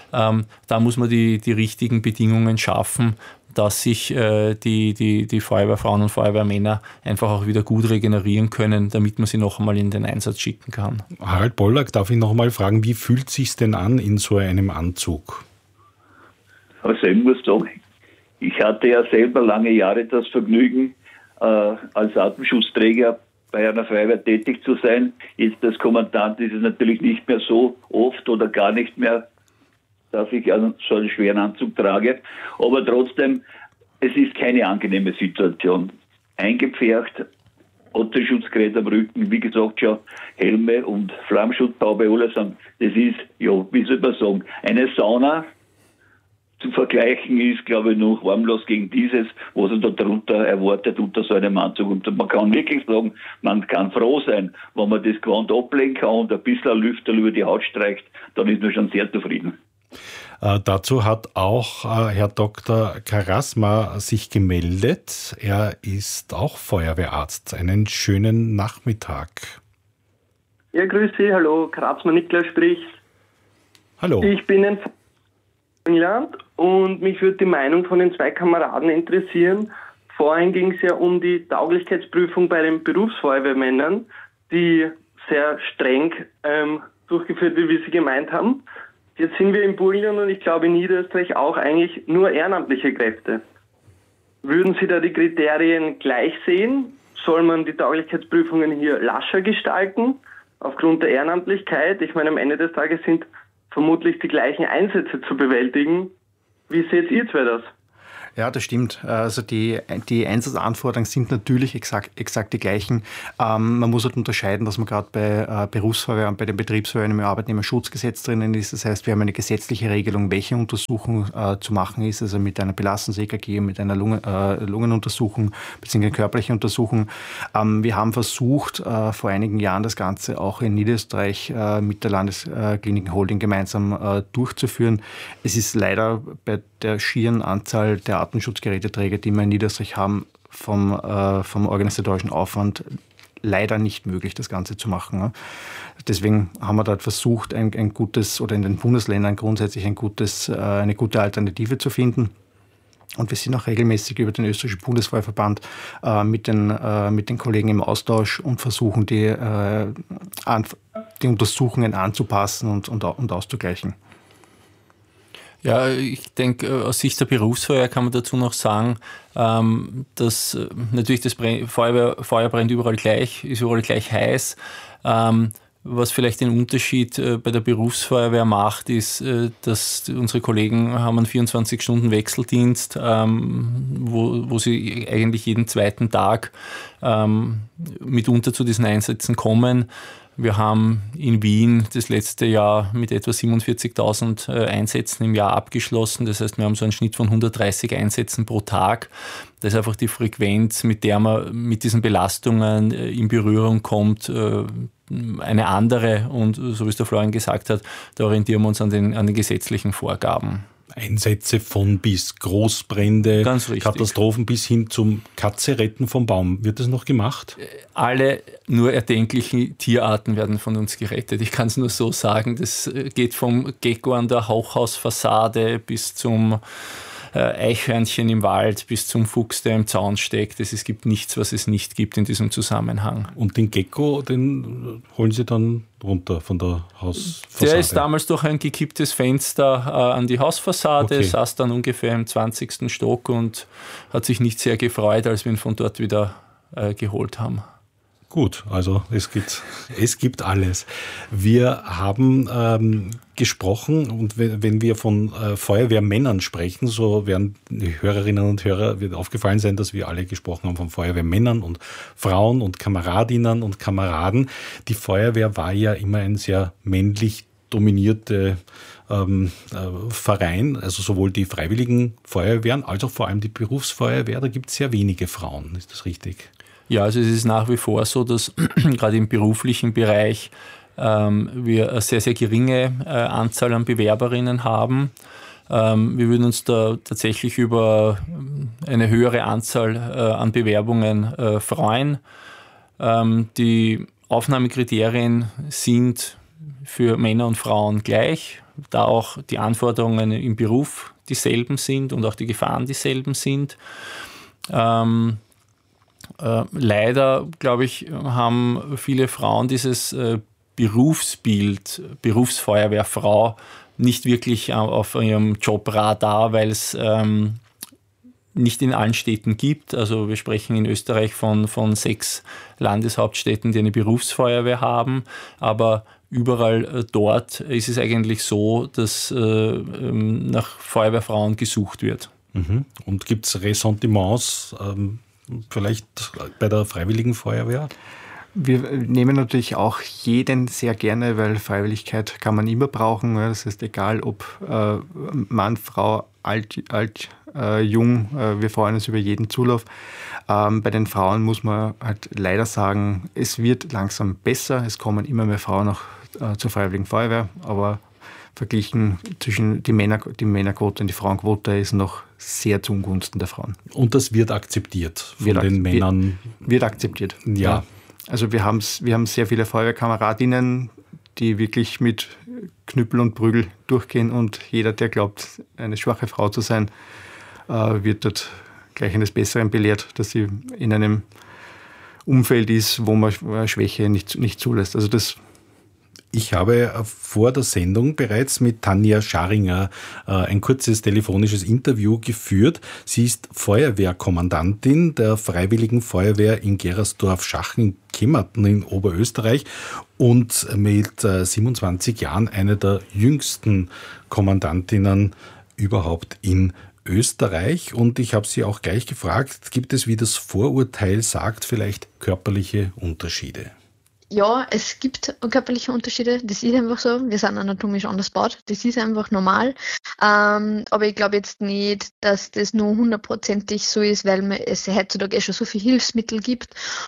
Da muss man die richtigen Bedingungen schaffen, dass sich die Feuerwehrfrauen und Feuerwehrmänner einfach auch wieder gut regenerieren können, damit man sie noch einmal in den Einsatz schicken kann. Harald Pollack, darf ich noch einmal fragen, wie fühlt es sich denn an in so einem Anzug? Also ich muss sagen, ich hatte ja selber lange Jahre das Vergnügen, als Atemschutzträger bei einer Feuerwehr tätig zu sein. Jetzt als Kommandant ist es natürlich nicht mehr so oft oder gar nicht mehr, dass ich so einen schweren Anzug trage. Aber trotzdem, es ist keine angenehme Situation. Eingepfercht, Atemschutzgerät am Rücken, wie gesagt schon, Helme und Flammschutzhaube, alles an. Das ist, ja, wie soll man sagen, eine Sauna. Zu vergleichen ist, glaube ich, noch harmlos gegen dieses, was er da drunter erwartet unter so einem Anzug. Und man kann wirklich sagen, man kann froh sein, wenn man das Gewand ablegen kann und ein bisschen Lüfter über die Haut streicht, dann ist man schon sehr zufrieden. Dazu hat auch Herr Dr. Karasma sich gemeldet. Er ist auch Feuerwehrarzt. Einen schönen Nachmittag. Ja, grüß Sie, hallo, Karasma Niklas spricht. Hallo. Ich bin ein England und mich würde die Meinung von den zwei Kameraden interessieren. Vorhin ging es ja um die Tauglichkeitsprüfung bei den Berufsfeuerwehrmännern. die sehr streng durchgeführt wird, wie Sie gemeint haben. Jetzt sind wir in Burgenland und ich glaube in Niederösterreich auch eigentlich nur ehrenamtliche Kräfte. Würden Sie da die Kriterien gleich sehen? Soll man die Tauglichkeitsprüfungen hier lascher gestalten, aufgrund der Ehrenamtlichkeit? Ich meine, am Ende des Tages sind vermutlich die gleichen Einsätze zu bewältigen. Wie seht ihr zwei das? Ja, das stimmt. Also die Einsatzanforderungen sind natürlich exakt die gleichen. Man muss halt unterscheiden, dass man gerade bei Berufsfeuerwehr und bei den Betriebsfeuerwehren im Arbeitnehmerschutzgesetz drinnen ist. Das heißt, wir haben eine gesetzliche Regelung, welche Untersuchung zu machen ist, also mit einer Belastungs-EKG, mit einer Lungenuntersuchung bzw. körperliche Untersuchung. Wir haben versucht, vor einigen Jahren das Ganze auch in Niederösterreich mit der Landeskliniken Holding gemeinsam durchzuführen. Es ist leider bei der schieren Anzahl der Atemschutzgeräteträger, die wir in Niederösterreich haben, vom organisatorischen Aufwand leider nicht möglich, das Ganze zu machen. Deswegen haben wir dort versucht, ein gutes, oder in den Bundesländern grundsätzlich eine gute Alternative zu finden. Und wir sind auch regelmäßig über den österreichischen Bundesfeuerverband mit den Kollegen im Austausch und versuchen, die Untersuchungen anzupassen und auszugleichen. Ja, ich denke, aus Sicht der Berufsfeuerwehr kann man dazu noch sagen, dass natürlich das Feuer brennt überall gleich, ist überall gleich heiß. Was vielleicht den Unterschied bei der Berufsfeuerwehr macht, ist, dass unsere Kollegen haben einen 24-Stunden-Wechseldienst, wo sie eigentlich jeden zweiten Tag mitunter zu diesen Einsätzen kommen. Wir haben in Wien das letzte Jahr mit etwa 47.000 Einsätzen im Jahr abgeschlossen. Das heißt, wir haben so einen Schnitt von 130 Einsätzen pro Tag. Das ist einfach die Frequenz, mit der man mit diesen Belastungen in Berührung kommt, eine andere. Und so wie es der Florian gesagt hat, da orientieren wir uns an den gesetzlichen Vorgaben. Einsätze von bis Großbrände, Katastrophen bis hin zum Katze retten vom Baum. Wird das noch gemacht? Alle nur erdenklichen Tierarten werden von uns gerettet. Ich kann es nur so sagen. Das geht vom Gecko an der Hochhausfassade bis zum Eichhörnchen im Wald bis zum Fuchs, der im Zaun steckt. Es gibt nichts, was es nicht gibt in diesem Zusammenhang. Und den Gecko, den holen Sie dann runter von der Hausfassade? Der ist damals durch ein gekipptes Fenster an die Hausfassade, saß dann ungefähr im 20. Stock und hat sich nicht sehr gefreut, als wir ihn von dort wieder geholt haben. Gut, also es gibt alles. Wir haben gesprochen, und wenn wir von Feuerwehrmännern sprechen, so werden die Hörerinnen und Hörer wird aufgefallen sein, dass wir alle gesprochen haben von Feuerwehrmännern und Frauen und Kameradinnen und Kameraden. Die Feuerwehr war ja immer ein sehr männlich dominierte Verein, also sowohl die freiwilligen Feuerwehren als auch vor allem die Berufsfeuerwehr. Da gibt es sehr wenige Frauen, ist das richtig? Ja, also es ist nach wie vor so, dass gerade im beruflichen Bereich wir eine sehr, sehr geringe Anzahl an Bewerberinnen haben. Wir würden uns da tatsächlich über eine höhere Anzahl an Bewerbungen freuen. Die Aufnahmekriterien sind für Männer und Frauen gleich, da auch die Anforderungen im Beruf dieselben sind und auch die Gefahren dieselben sind. Leider, glaube ich, haben viele Frauen dieses Berufsbild, Berufsfeuerwehrfrau, nicht wirklich auf ihrem Jobradar, weil es nicht in allen Städten gibt. Also wir sprechen in Österreich von 6 Landeshauptstädten, die eine Berufsfeuerwehr haben, aber überall dort ist es eigentlich so, dass nach Feuerwehrfrauen gesucht wird. Und gibt es Ressentiments vielleicht bei der Freiwilligen Feuerwehr? Wir nehmen natürlich auch jeden sehr gerne, weil Freiwilligkeit kann man immer brauchen. Das heißt, egal ob Mann, Frau, alt, jung, wir freuen uns über jeden Zulauf. Bei den Frauen muss man halt leider sagen, es wird langsam besser. Es kommen immer mehr Frauen auch zur Freiwilligen Feuerwehr, aber verglichen zwischen die Männerquote und die Frauenquote ist noch sehr zu Ungunsten der Frauen. Und das wird akzeptiert von den Männern? Wird akzeptiert. Ja. Also wir haben sehr viele Feuerwehrkameradinnen, die wirklich mit Knüppel und Prügel durchgehen, und jeder, der glaubt, eine schwache Frau zu sein, wird dort gleich eines Besseren belehrt, dass sie in einem Umfeld ist, wo man Schwäche nicht zulässt. Also das. Ich habe vor der Sendung bereits mit Tanja Scharinger ein kurzes telefonisches Interview geführt. Sie ist Feuerwehrkommandantin der Freiwilligen Feuerwehr in Gerersdorf-Schachen, Kemmerten in Oberösterreich und mit 27 Jahren eine der jüngsten Kommandantinnen überhaupt in Österreich. Und ich habe sie auch gleich gefragt, gibt es, wie das Vorurteil sagt, vielleicht körperliche Unterschiede? Ja, es gibt körperliche Unterschiede, das ist einfach so. Wir sind anatomisch anders gebaut, das ist einfach normal. Aber ich glaube jetzt nicht, dass das nur 100%ig so ist, weil es heutzutage schon so viele Hilfsmittel gibt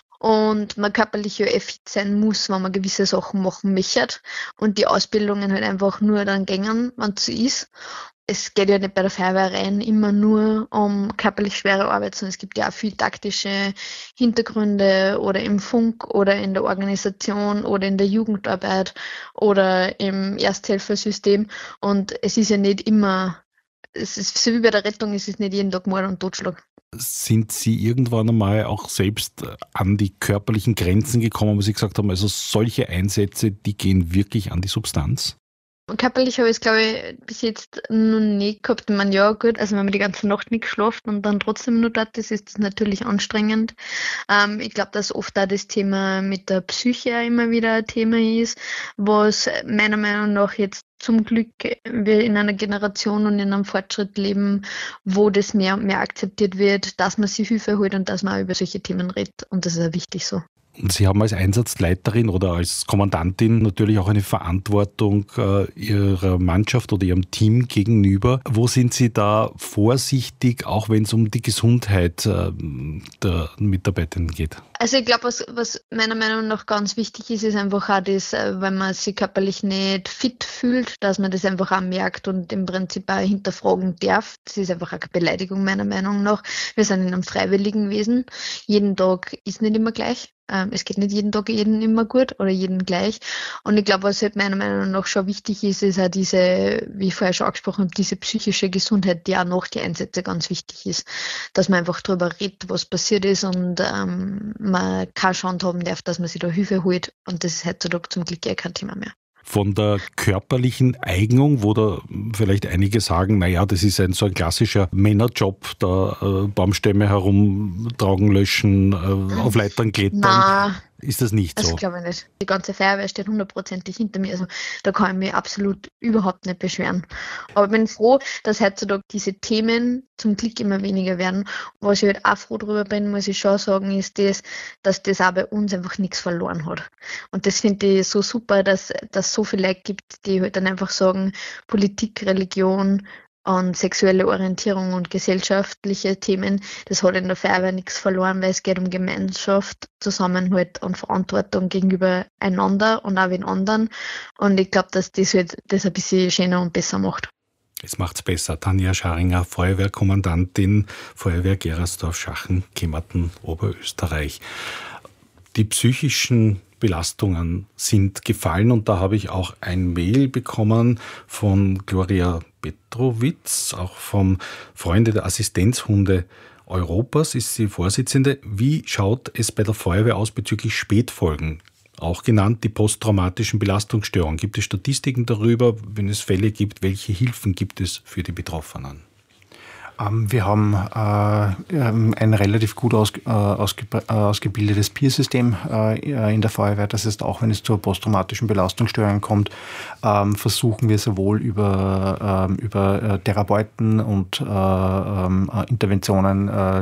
und man körperlich ja fit sein muss, wenn man gewisse Sachen machen möchte und die Ausbildungen halt einfach nur dann gängen, wenn es so ist. Es geht ja nicht bei der Feuerwehr rein immer nur um körperlich schwere Arbeit, sondern es gibt ja auch viel taktische Hintergründe oder im Funk oder in der Organisation oder in der Jugendarbeit oder im Ersthelfersystem. Und es ist ja nicht immer, es ist so wie bei der Rettung, es ist nicht jeden Tag Mord und Totschlag. Sind Sie irgendwann einmal auch selbst an die körperlichen Grenzen gekommen, wo Sie gesagt haben, also solche Einsätze, die gehen wirklich an die Substanz? Körperlich habe ich es, glaube ich, bis jetzt noch nie gehabt. Ich meine, ja, gut, also wenn man die ganze Nacht nicht geschlafen und dann trotzdem nur dort ist, ist das natürlich anstrengend. Ich glaube, dass oft auch das Thema mit der Psyche immer wieder ein Thema ist, was meiner Meinung nach jetzt zum Glück wir in einer Generation und in einem Fortschritt leben, wo das mehr und mehr akzeptiert wird, dass man sich Hilfe holt und dass man auch über solche Themen redet. Und das ist ja wichtig so. Und Sie haben als Einsatzleiterin oder als Kommandantin natürlich auch eine Verantwortung Ihrer Mannschaft oder Ihrem Team gegenüber. Wo sind Sie da vorsichtig, auch wenn es um die Gesundheit der Mitarbeitenden geht? Also ich glaube, was meiner Meinung nach ganz wichtig ist, ist einfach auch das, wenn man sich körperlich nicht fit fühlt, dass man das einfach auch merkt und im Prinzip auch hinterfragen darf. Das ist einfach eine Beleidigung meiner Meinung nach. Wir sind in einem freiwilligen Wesen. Jeden Tag ist nicht immer gleich. Es geht nicht jeden Tag jedem immer gut oder jedem gleich. Und ich glaube, was halt meiner Meinung nach schon wichtig ist, ist auch diese, wie ich vorher schon angesprochen habe, diese psychische Gesundheit, die auch nach die Einsätze ganz wichtig ist. Dass man einfach darüber redet, was passiert ist und man keine Chance haben darf, dass man sich da Hilfe holt. Und das ist heutzutage zum Glück kein Thema mehr. Von der körperlichen Eignung, wo da vielleicht einige sagen, naja, das ist so ein klassischer Männerjob, da Baumstämme herumtragen, löschen, auf Leitern klettern. Nein. Ist das nicht so? Das glaube ich nicht. Die ganze Feuerwehr steht 100%ig hinter mir. Also da kann ich mich absolut überhaupt nicht beschweren. Aber ich bin froh, dass heutzutage diese Themen zum Glück immer weniger werden. Was ich halt auch froh drüber bin, muss ich schon sagen, ist das, dass das auch bei uns einfach nichts verloren hat. Und das finde ich so super, dass so viele Leute gibt, die halt dann einfach sagen, Politik, Religion und sexuelle Orientierung und gesellschaftliche Themen, das hat in der Feuerwehr nichts verloren, weil es geht um Gemeinschaft, Zusammenhalt und Verantwortung gegenüber einander und auch den anderen. Und ich glaube, dass das halt das ein bisschen schöner und besser macht. Es macht's besser. Tanja Scharinger, Feuerwehrkommandantin, Feuerwehr Gerersdorf-Schachen, Kemmerten, Oberösterreich. Die psychischen Belastungen sind gefallen und da habe ich auch ein Mail bekommen von Gloria Petrowitz, auch vom Freunde der Assistenzhunde Europas, ist sie Vorsitzende. Wie schaut es bei der Feuerwehr aus bezüglich Spätfolgen? Auch genannt die posttraumatischen Belastungsstörungen. Gibt es Statistiken darüber, wenn es Fälle gibt? Welche Hilfen gibt es für die Betroffenen? Wir haben ein relativ gut ausgebildetes Peer-System in der Feuerwehr. Das heißt, auch wenn es zur posttraumatischen Belastungsstörung kommt, versuchen wir sowohl über Therapeuten und Interventionen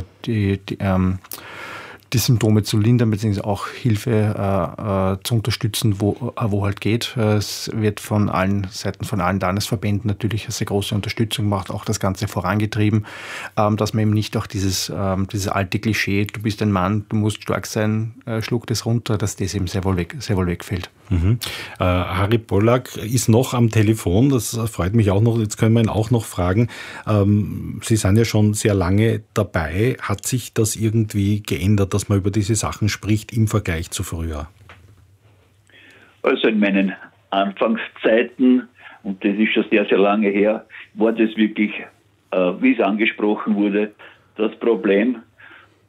die Symptome zu lindern, beziehungsweise auch Hilfe zu unterstützen, wo halt geht. Es wird von allen Seiten, von allen Landesverbänden natürlich eine sehr große Unterstützung gemacht, auch das Ganze vorangetrieben, dass man eben nicht auch dieses alte Klischee, du bist ein Mann, du musst stark sein, schluck das runter, dass das eben sehr wohl wegfällt. Mhm. Harry Pollack ist noch am Telefon, das freut mich auch noch. Jetzt können wir ihn auch noch fragen. Sie sind ja schon sehr lange dabei. Hat sich das irgendwie geändert, dass man über diese Sachen spricht im Vergleich zu früher? Also in meinen Anfangszeiten, und das ist schon sehr, sehr lange her, war das wirklich, wie es angesprochen wurde, das Problem,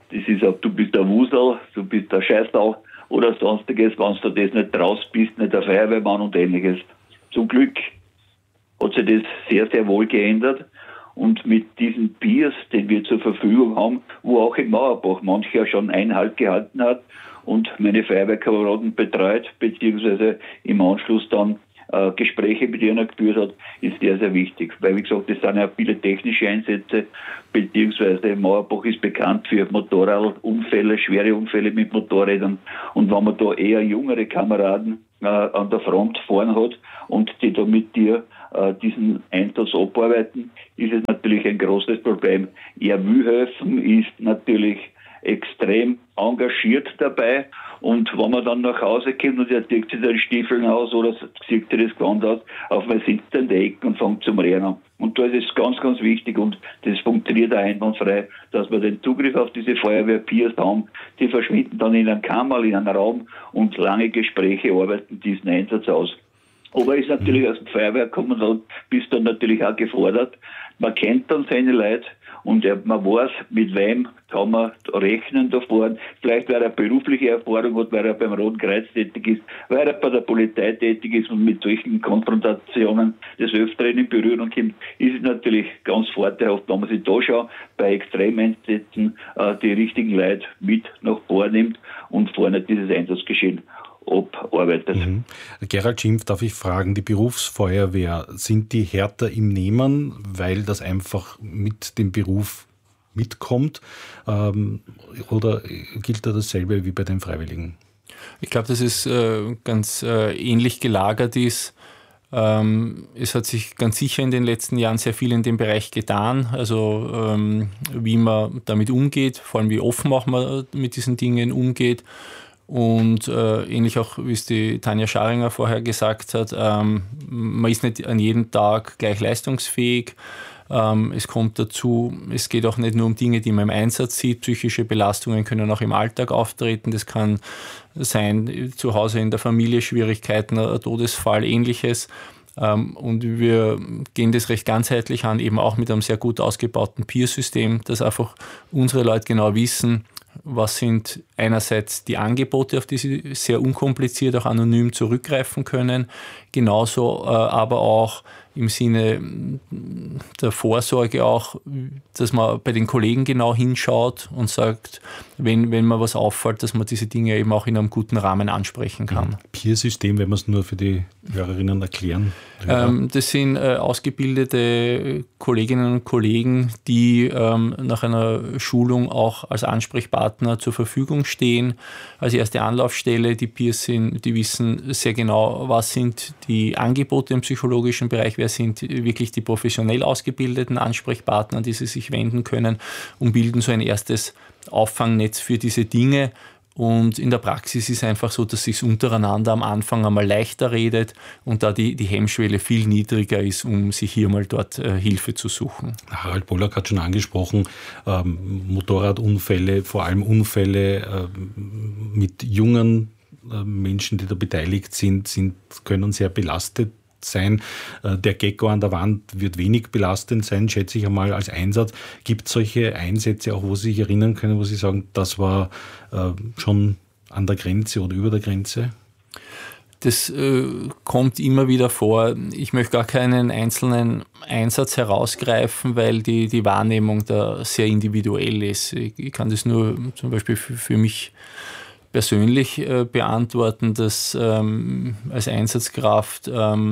das ist auch, du bist der Wusel, du bist der Scheißal oder sonstiges, wenn du das nicht raus bist, nicht der Feuerwehrmann und ähnliches. Zum Glück hat sich das sehr, sehr wohl geändert. Und mit diesen Peers, den wir zur Verfügung haben, wo auch in Mauerbach mancher schon Einhalt gehalten hat und meine Feuerwehrkameraden betreut, beziehungsweise im Anschluss dann Gespräche mit ihnen geführt hat, ist sehr, sehr wichtig. Weil, wie gesagt, das sind ja viele technische Einsätze, beziehungsweise Mauerbach ist bekannt für Motorradunfälle, schwere Unfälle mit Motorrädern. Und wenn man da eher jüngere Kameraden an der Front vorn hat und die da mit dir diesen Einsatz abarbeiten, ist es natürlich ein großes Problem. Er will helfen, ist natürlich extrem engagiert dabei, und wenn man dann nach Hause kommt und er zieht sich den Stiefeln aus oder sieht sich das Gewand aus, auf man sitzt in der Ecke und fängt zum Rennen. Und da ist es ganz, ganz wichtig, und das funktioniert auch einwandfrei, dass wir den Zugriff auf diese Feuerwehr-Peers haben. Die verschwinden dann in einem Kammerl, in einem Raum, und lange Gespräche arbeiten diesen Einsatz aus. Aber ist natürlich als Feuerwehrkommandant bist dann natürlich auch gefordert. Man kennt dann seine Leute und man weiß, mit wem kann man rechnen da vorne. Vielleicht, weil er berufliche Erfahrung hat, weil er beim Roten Kreuz tätig ist, weil er bei der Polizei tätig ist und mit solchen Konfrontationen des Öfteren in Berührung kommt, ist es natürlich ganz vorteilhaft, wenn man sich da schon bei Extremeinsätzen die richtigen Leute mit nach vorne nimmt und vorne dieses Einsatzgeschehen abarbeitet. Gerald Schimpf, darf ich fragen, die Berufsfeuerwehr, sind die härter im Nehmen, weil das einfach mit dem Beruf mitkommt, oder gilt da dasselbe wie bei den Freiwilligen? Ich glaube, dass es ganz ähnlich gelagert ist. Es hat sich ganz sicher in den letzten Jahren sehr viel in dem Bereich getan, also wie man damit umgeht, vor allem wie offen auch man mit diesen Dingen umgeht. Und ähnlich auch, wie es die Tanja Scharinger vorher gesagt hat, man ist nicht an jedem Tag gleich leistungsfähig. Es kommt dazu, es geht auch nicht nur um Dinge, die man im Einsatz sieht. Psychische Belastungen können auch im Alltag auftreten. Das kann sein, zu Hause in der Familie Schwierigkeiten, ein Todesfall, Ähnliches. Und wir gehen das recht ganzheitlich an, eben auch mit einem sehr gut ausgebauten Peer-System, dass einfach unsere Leute genau wissen, was sind einerseits die Angebote, auf die sie sehr unkompliziert, auch anonym zurückgreifen können, genauso aber auch im Sinne der Vorsorge auch, dass man bei den Kollegen genau hinschaut und sagt, wenn mir was auffällt, dass man diese Dinge eben auch in einem guten Rahmen ansprechen kann. Peer-System, wenn wir es nur für die Hörerinnen erklären? Das sind ausgebildete Kolleginnen und Kollegen, die nach einer Schulung auch als Ansprechpartner zur Verfügung stehen, als erste Anlaufstelle. Die Peers die wissen sehr genau, was sind die Angebote im psychologischen Bereich, wer sind wirklich die professionell ausgebildeten Ansprechpartner, an die sie sich wenden können, und bilden so ein erstes Auffangnetz für diese Dinge. Und in der Praxis ist es einfach so, dass es sich untereinander am Anfang einmal leichter redet und da die Hemmschwelle viel niedriger ist, um sich hier mal dort Hilfe zu suchen. Harald Pollack hat schon angesprochen, Motorradunfälle, vor allem Unfälle mit jungen Menschen, die da beteiligt sind, können sehr belastet sein. Der Gecko an der Wand wird wenig belastend sein, schätze ich einmal, als Einsatz. Gibt es solche Einsätze auch, wo Sie sich erinnern können, wo Sie sagen, das war schon an der Grenze oder über der Grenze? Das kommt immer wieder vor. Ich möchte gar keinen einzelnen Einsatz herausgreifen, weil die Wahrnehmung da sehr individuell ist. Ich kann das nur zum Beispiel für mich persönlich beantworten, dass als Einsatzkraft,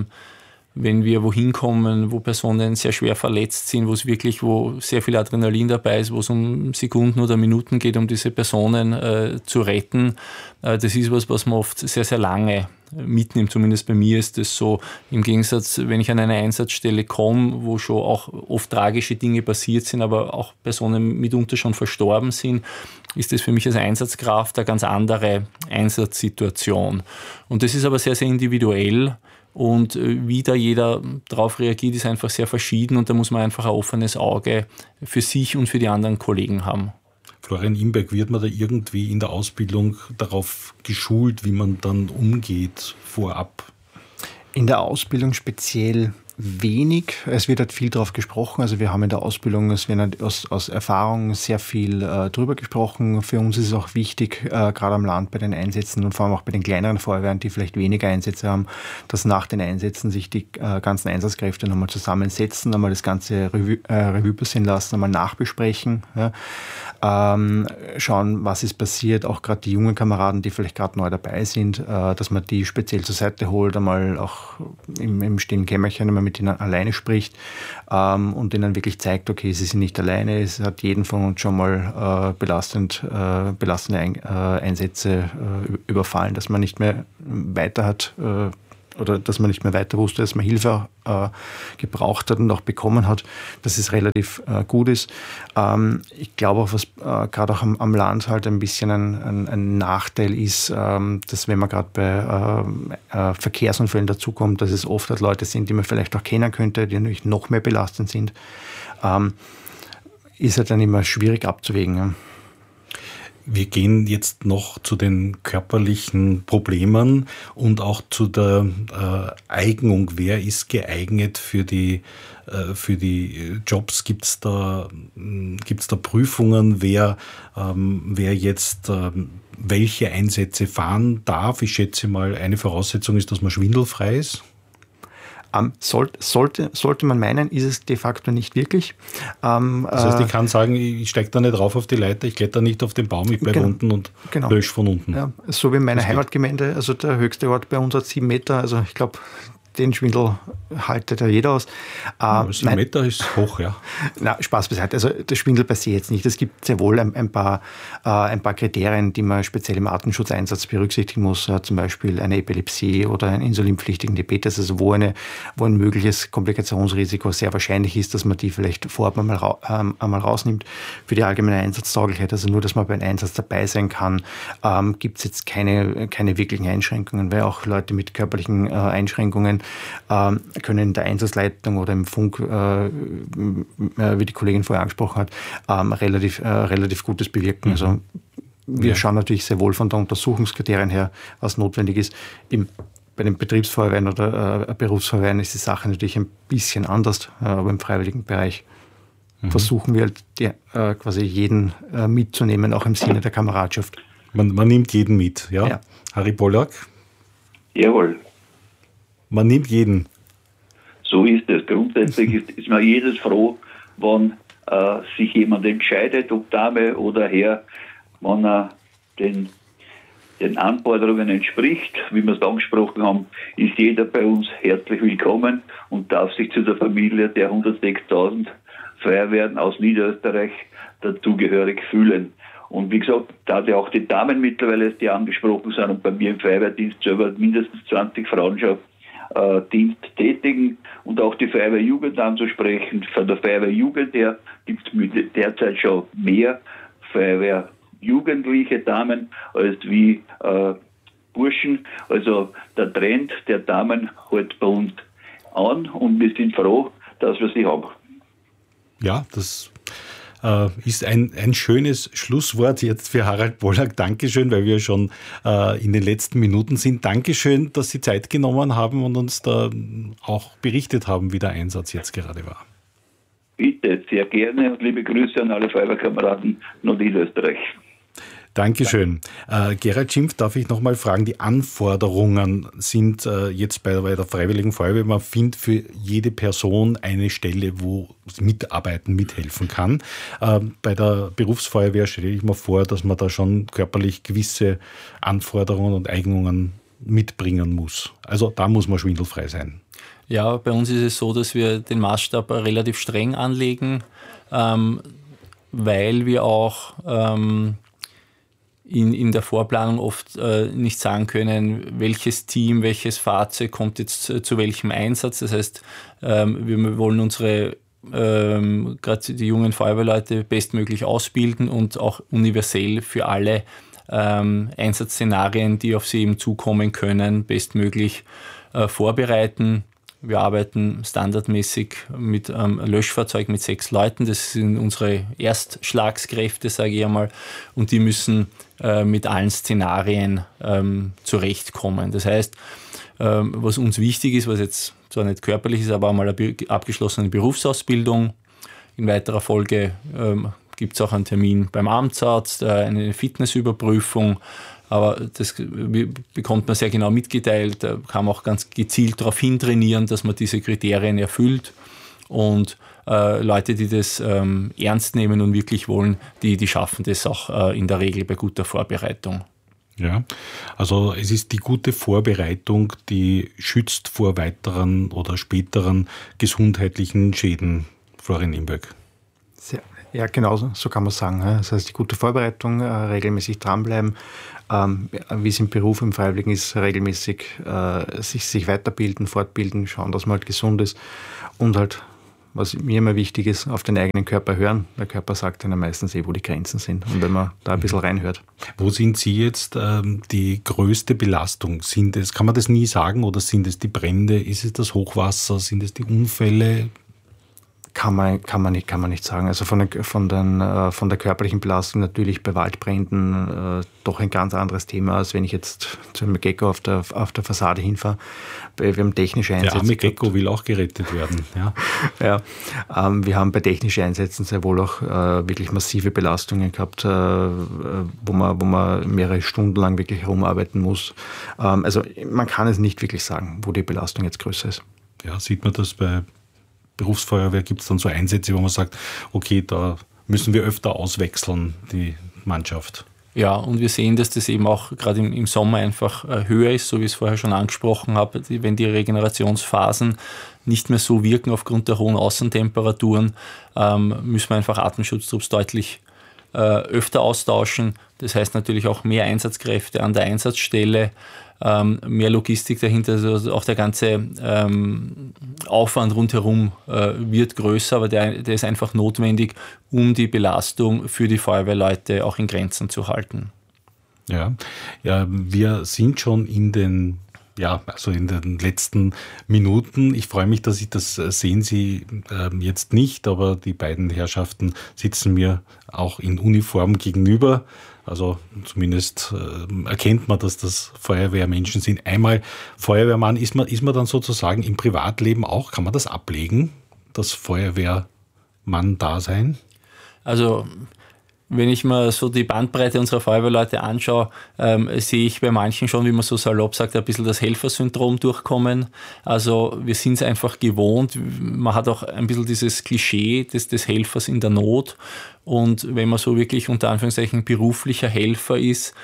wenn wir wohin kommen, wo Personen sehr schwer verletzt sind, wo sehr viel Adrenalin dabei ist, wo es um Sekunden oder Minuten geht, um diese Personen zu retten, das ist was man oft sehr, sehr lange mitnimmt. Zumindest bei mir ist das so. Im Gegensatz, wenn ich an eine Einsatzstelle komme, wo schon auch oft tragische Dinge passiert sind, aber auch Personen mitunter schon verstorben sind, ist das für mich als Einsatzkraft eine ganz andere Einsatzsituation. Und das ist aber sehr, sehr individuell. Und wie da jeder darauf reagiert, ist einfach sehr verschieden, und da muss man einfach ein offenes Auge für sich und für die anderen Kollegen haben. Florian Imberg, wird man da irgendwie in der Ausbildung darauf geschult, wie man dann umgeht vorab? In der Ausbildung speziell wenig. Es wird halt viel drauf gesprochen. Also wir haben in der Ausbildung, es wird aus Erfahrung sehr viel drüber gesprochen. Für uns ist es auch wichtig, gerade am Land bei den Einsätzen und vor allem auch bei den kleineren Feuerwehren, die vielleicht weniger Einsätze haben, dass nach den Einsätzen sich die ganzen Einsatzkräfte nochmal zusammensetzen, nochmal das ganze Revue passieren lassen, nochmal nachbesprechen, ja. Schauen, was ist passiert, auch gerade die jungen Kameraden, die vielleicht gerade neu dabei sind, dass man die speziell zur Seite holt, einmal auch im stillen Kämmerchen einmal mit ihnen alleine spricht und ihnen wirklich zeigt, okay, sie sind nicht alleine, es hat jeden von uns schon mal belastende Einsätze überfallen, dass man nicht mehr weiter hat oder dass man nicht mehr weiter wusste, dass man Hilfe gebraucht hat und auch bekommen hat, dass es relativ gut ist. Ich glaube auch, was gerade auch am Land halt ein bisschen ein Nachteil ist, dass wenn man gerade bei Verkehrsunfällen dazukommt, dass es oft halt Leute sind, die man vielleicht auch kennen könnte, die natürlich noch mehr belastend sind, ist halt dann immer schwierig abzuwägen. Ja. Wir gehen jetzt noch zu den körperlichen Problemen und auch zu der Eignung. Wer ist geeignet für die Jobs? Gibt's da Prüfungen, wer jetzt welche Einsätze fahren darf? Ich schätze mal, eine Voraussetzung ist, dass man schwindelfrei ist. Sollte man meinen, ist es de facto nicht wirklich. Das heißt, ich kann sagen, ich steige da nicht rauf auf die Leiter, ich kletter nicht auf den Baum, ich bleibe unten und lösche von unten. Ja, so wie in meiner Heimatgemeinde, also der höchste Ort bei uns hat 7 Meter, also ich glaube, den Schwindel haltet ja jeder aus. 7 Meter ist hoch, ja. Na, Spaß beiseite. Also der Schwindel per se jetzt nicht. Es gibt sehr wohl ein paar Kriterien, die man speziell im Atemschutzeinsatz berücksichtigen muss. Zum Beispiel eine Epilepsie oder einen insulinpflichtigen Diabetes, also wo ein mögliches Komplikationsrisiko sehr wahrscheinlich ist, dass man die vielleicht vorab einmal rausnimmt. Für die allgemeine Einsatztauglichkeit, also nur, dass man beim Einsatz dabei sein kann, gibt es jetzt keine wirklichen Einschränkungen, weil auch Leute mit körperlichen Einschränkungen können in der Einsatzleitung oder im Funk, wie die Kollegin vorher angesprochen hat, relativ Gutes bewirken. Also wir schauen natürlich sehr wohl von den Untersuchungskriterien her, was notwendig ist. Bei den Betriebsfeuerwehren oder Berufsfeuerwehren ist die Sache natürlich ein bisschen anders, aber im freiwilligen Bereich versuchen wir halt quasi jeden mitzunehmen, auch im Sinne der Kameradschaft. Man nimmt jeden mit, ja? Harry Pollack? Jawohl. Man nimmt jeden. So ist es. Grundsätzlich ist man jedes froh, wenn sich jemand entscheidet, ob Dame oder Herr, wenn er den Anforderungen entspricht. Wie wir es angesprochen haben, ist jeder bei uns herzlich willkommen und darf sich zu der Familie der 106.000 Feuerwehren aus Niederösterreich dazugehörig fühlen. Und wie gesagt, da ja auch die Damen mittlerweile, die angesprochen sind und bei mir im Feuerwehrdienst selber mindestens 20 Frauen schon Dienst tätigen und auch die Feuerwehrjugend anzusprechen. Von der Feuerwehrjugend her gibt es derzeit schon mehr Feuerwehrjugendliche Damen als wie Burschen. Also der Trend der Damen hält bei uns an und wir sind froh, dass wir sie haben. Ja, das ist ein schönes Schlusswort jetzt für Harald Pollack. Dankeschön, weil wir schon in den letzten Minuten sind. Dankeschön, dass Sie Zeit genommen haben und uns da auch berichtet haben, wie der Einsatz jetzt gerade war. Bitte, sehr gerne und liebe Grüße an alle Feuerwehrkameraden Nordösterreich. Dankeschön. Gerald Schimpf, darf ich noch mal fragen, die Anforderungen sind jetzt bei der Freiwilligen Feuerwehr, man findet für jede Person eine Stelle, wo sie mitarbeiten, mithelfen kann. Bei der Berufsfeuerwehr stelle ich mir vor, dass man da schon körperlich gewisse Anforderungen und Eignungen mitbringen muss. Also da muss man schwindelfrei sein. Ja, bei uns ist es so, dass wir den Maßstab relativ streng anlegen, weil wir auch in der Vorplanung oft nicht sagen können, welches Team, welches Fahrzeug kommt jetzt zu welchem Einsatz. Das heißt, wir wollen unsere, gerade die jungen Feuerwehrleute, bestmöglich ausbilden und auch universell für alle Einsatzszenarien, die auf sie eben zukommen können, bestmöglich vorbereiten. Wir arbeiten standardmäßig mit einem Löschfahrzeug mit 6 Leuten. Das sind unsere Erstschlagskräfte, sage ich einmal. Und die müssen mit allen Szenarien zurechtkommen. Das heißt, was uns wichtig ist, was jetzt zwar nicht körperlich ist, aber einmal eine abgeschlossene Berufsausbildung. In weiterer Folge gibt es auch einen Termin beim Amtsarzt, eine Fitnessüberprüfung, aber das bekommt man sehr genau mitgeteilt, da kann man auch ganz gezielt darauf hintrainieren, dass man diese Kriterien erfüllt und Leute, die das ernst nehmen und wirklich wollen, die schaffen das auch in der Regel bei guter Vorbereitung. Ja, also es ist die gute Vorbereitung, die schützt vor weiteren oder späteren gesundheitlichen Schäden, Florian Imböck. Ja, genau so kann man sagen. Das heißt, die gute Vorbereitung, regelmäßig dranbleiben, wie es im Beruf, im Freiwilligen ist, regelmäßig sich weiterbilden, fortbilden, schauen, dass man halt gesund ist und halt, was mir immer wichtig ist, auf den eigenen Körper hören. Der Körper sagt einem meistens wo die Grenzen sind. Und wenn man da ein bisschen reinhört. Wo sind Sie jetzt die größte Belastung? Kann man das nie sagen, oder sind es die Brände? Ist es das Hochwasser? Sind es die Unfälle? Kann man nicht sagen. Also von der körperlichen Belastung natürlich bei Waldbränden doch ein ganz anderes Thema, als wenn ich jetzt zu einem Gecko auf der Fassade hinfahre. Wir haben technische Einsätze. Der arme Gecko will auch gerettet werden. Ja. Ja, wir haben bei technischen Einsätzen sehr wohl auch wirklich massive Belastungen gehabt, wo man mehrere Stunden lang wirklich herumarbeiten muss. Also man kann es nicht wirklich sagen, wo die Belastung jetzt größer ist. Ja, sieht man das bei Berufsfeuerwehr, gibt es dann so Einsätze, wo man sagt, okay, da müssen wir öfter auswechseln, die Mannschaft. Ja, und wir sehen, dass das eben auch gerade im Sommer einfach höher ist, so wie ich es vorher schon angesprochen habe, wenn die Regenerationsphasen nicht mehr so wirken aufgrund der hohen Außentemperaturen, müssen wir einfach Atemschutztrupps deutlich öfter austauschen. Das heißt natürlich auch mehr Einsatzkräfte an der Einsatzstelle, mehr Logistik dahinter, also auch der ganze Aufwand rundherum wird größer, aber der ist einfach notwendig, um die Belastung für die Feuerwehrleute auch in Grenzen zu halten. Ja, wir sind schon in den letzten Minuten. Ich freue mich, dass ich das sehen Sie jetzt nicht, aber die beiden Herrschaften sitzen mir auch in Uniform gegenüber. Also zumindest erkennt man, dass das Feuerwehrmenschen sind. Einmal Feuerwehrmann, ist man dann sozusagen im Privatleben auch, kann man das ablegen, das Feuerwehrmann-Dasein? Also wenn ich mir so die Bandbreite unserer Feuerwehrleute anschaue, sehe ich bei manchen schon, wie man so salopp sagt, ein bisschen das Helfersyndrom durchkommen. Also wir sind es einfach gewohnt. Man hat auch ein bisschen dieses Klischee des Helfers in der Not. Und wenn man so wirklich unter Anführungszeichen beruflicher Helfer ist,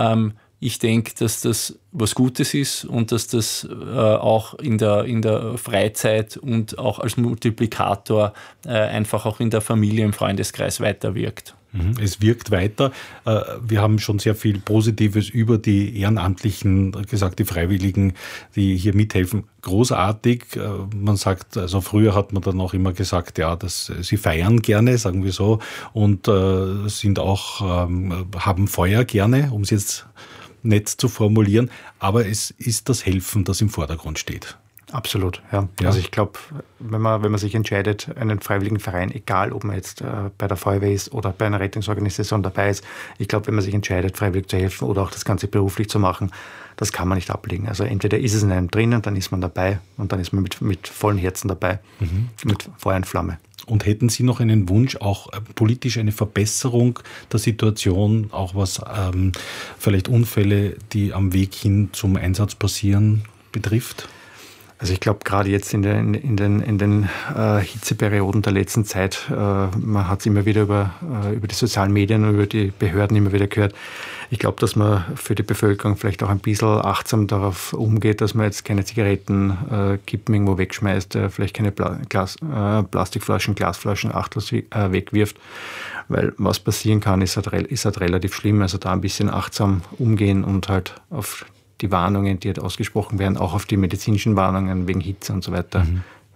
ich denke, dass das was Gutes ist und dass das auch in der Freizeit und auch als Multiplikator einfach auch in der Familie, im Freundeskreis weiterwirkt. Es wirkt weiter. Wir haben schon sehr viel Positives über die Ehrenamtlichen gesagt, die Freiwilligen, die hier mithelfen. Großartig. Man sagt, also früher hat man dann auch immer gesagt, ja, sie feiern gerne, sagen wir so, und sind auch, haben Feuer gerne, um es jetzt nett zu formulieren. Aber es ist das Helfen, das im Vordergrund steht. Absolut, ja. Also ich glaube, wenn man sich entscheidet, einen freiwilligen Verein, egal ob man jetzt bei der Feuerwehr ist oder bei einer Rettungsorganisation dabei ist, ich glaube, wenn man sich entscheidet, freiwillig zu helfen oder auch das Ganze beruflich zu machen, das kann man nicht ablegen. Also entweder ist es in einem drinnen, dann ist man dabei und dann ist man mit vollem Herzen dabei, mit Feuer und Flamme. Und hätten Sie noch einen Wunsch, auch politisch eine Verbesserung der Situation, auch was vielleicht Unfälle, die am Weg hin zum Einsatz passieren, betrifft? Also ich glaube, gerade jetzt in den Hitzeperioden der letzten Zeit, man hat es immer wieder über die sozialen Medien und über die Behörden immer wieder gehört. Ich glaube, dass man für die Bevölkerung vielleicht auch ein bisschen achtsam darauf umgeht, dass man jetzt keine Zigarettenkippen irgendwo wegschmeißt, vielleicht keine Plastikflaschen, Glasflaschen achtlos wegwirft. Weil was passieren kann, ist halt relativ schlimm. Also da ein bisschen achtsam umgehen und halt auf die Warnungen, die halt ausgesprochen werden, auch auf die medizinischen Warnungen wegen Hitze und so weiter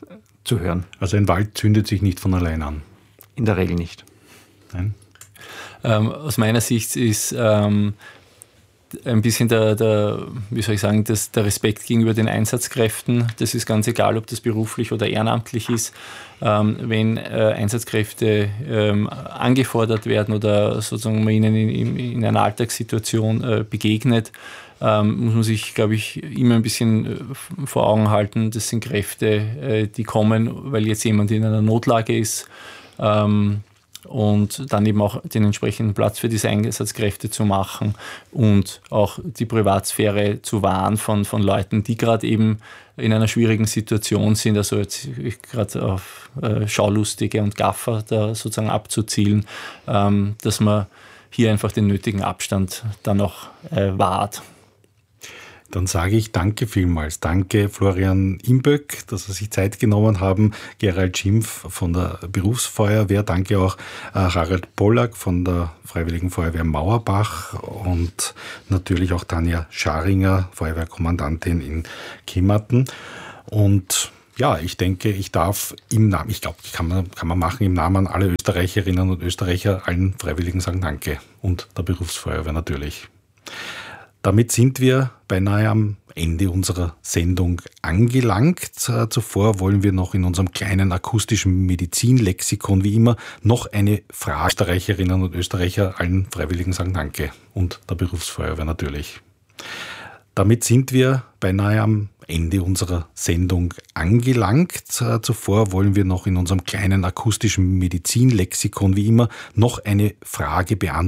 zu hören. Also ein Wald zündet sich nicht von allein an? In der Regel nicht. Nein? Aus meiner Sicht ist ein bisschen der Respekt gegenüber den Einsatzkräften. Das ist ganz egal, ob das beruflich oder ehrenamtlich ist. Wenn Einsatzkräfte angefordert werden oder sozusagen man ihnen in einer Alltagssituation begegnet, muss man sich, glaube ich, immer ein bisschen vor Augen halten, das sind Kräfte, die kommen, weil jetzt jemand in einer Notlage ist, und dann eben auch den entsprechenden Platz für diese Einsatzkräfte zu machen und auch die Privatsphäre zu wahren von Leuten, die gerade eben in einer schwierigen Situation sind, also jetzt gerade auf Schaulustige und Gaffer da sozusagen abzuzielen, dass man hier einfach den nötigen Abstand dann auch wahrt. Dann sage ich danke vielmals. Danke Florian Imböck, dass Sie sich Zeit genommen haben. Gerald Schimpf von der Berufsfeuerwehr. Danke auch Harald Pollack von der Freiwilligen Feuerwehr Mauerbach und natürlich auch Tanja Scharinger, Feuerwehrkommandantin in Kemmerten. Und ja, ich denke, ich darf kann man machen, im Namen aller Österreicherinnen und Österreicher allen Freiwilligen sagen Danke und der Berufsfeuerwehr natürlich. Damit sind wir beinahe am Ende unserer Sendung angelangt. Zuvor wollen wir noch in unserem kleinen akustischen Medizinlexikon wie immer noch eine Frage. Österreicherinnen und Österreicher allen Freiwilligen sagen Danke und der Berufsfeuerwehr natürlich. Damit sind wir beinahe am Ende unserer Sendung angelangt. Zuvor wollen wir noch in unserem kleinen akustischen Medizinlexikon wie immer noch eine Frage beantworten.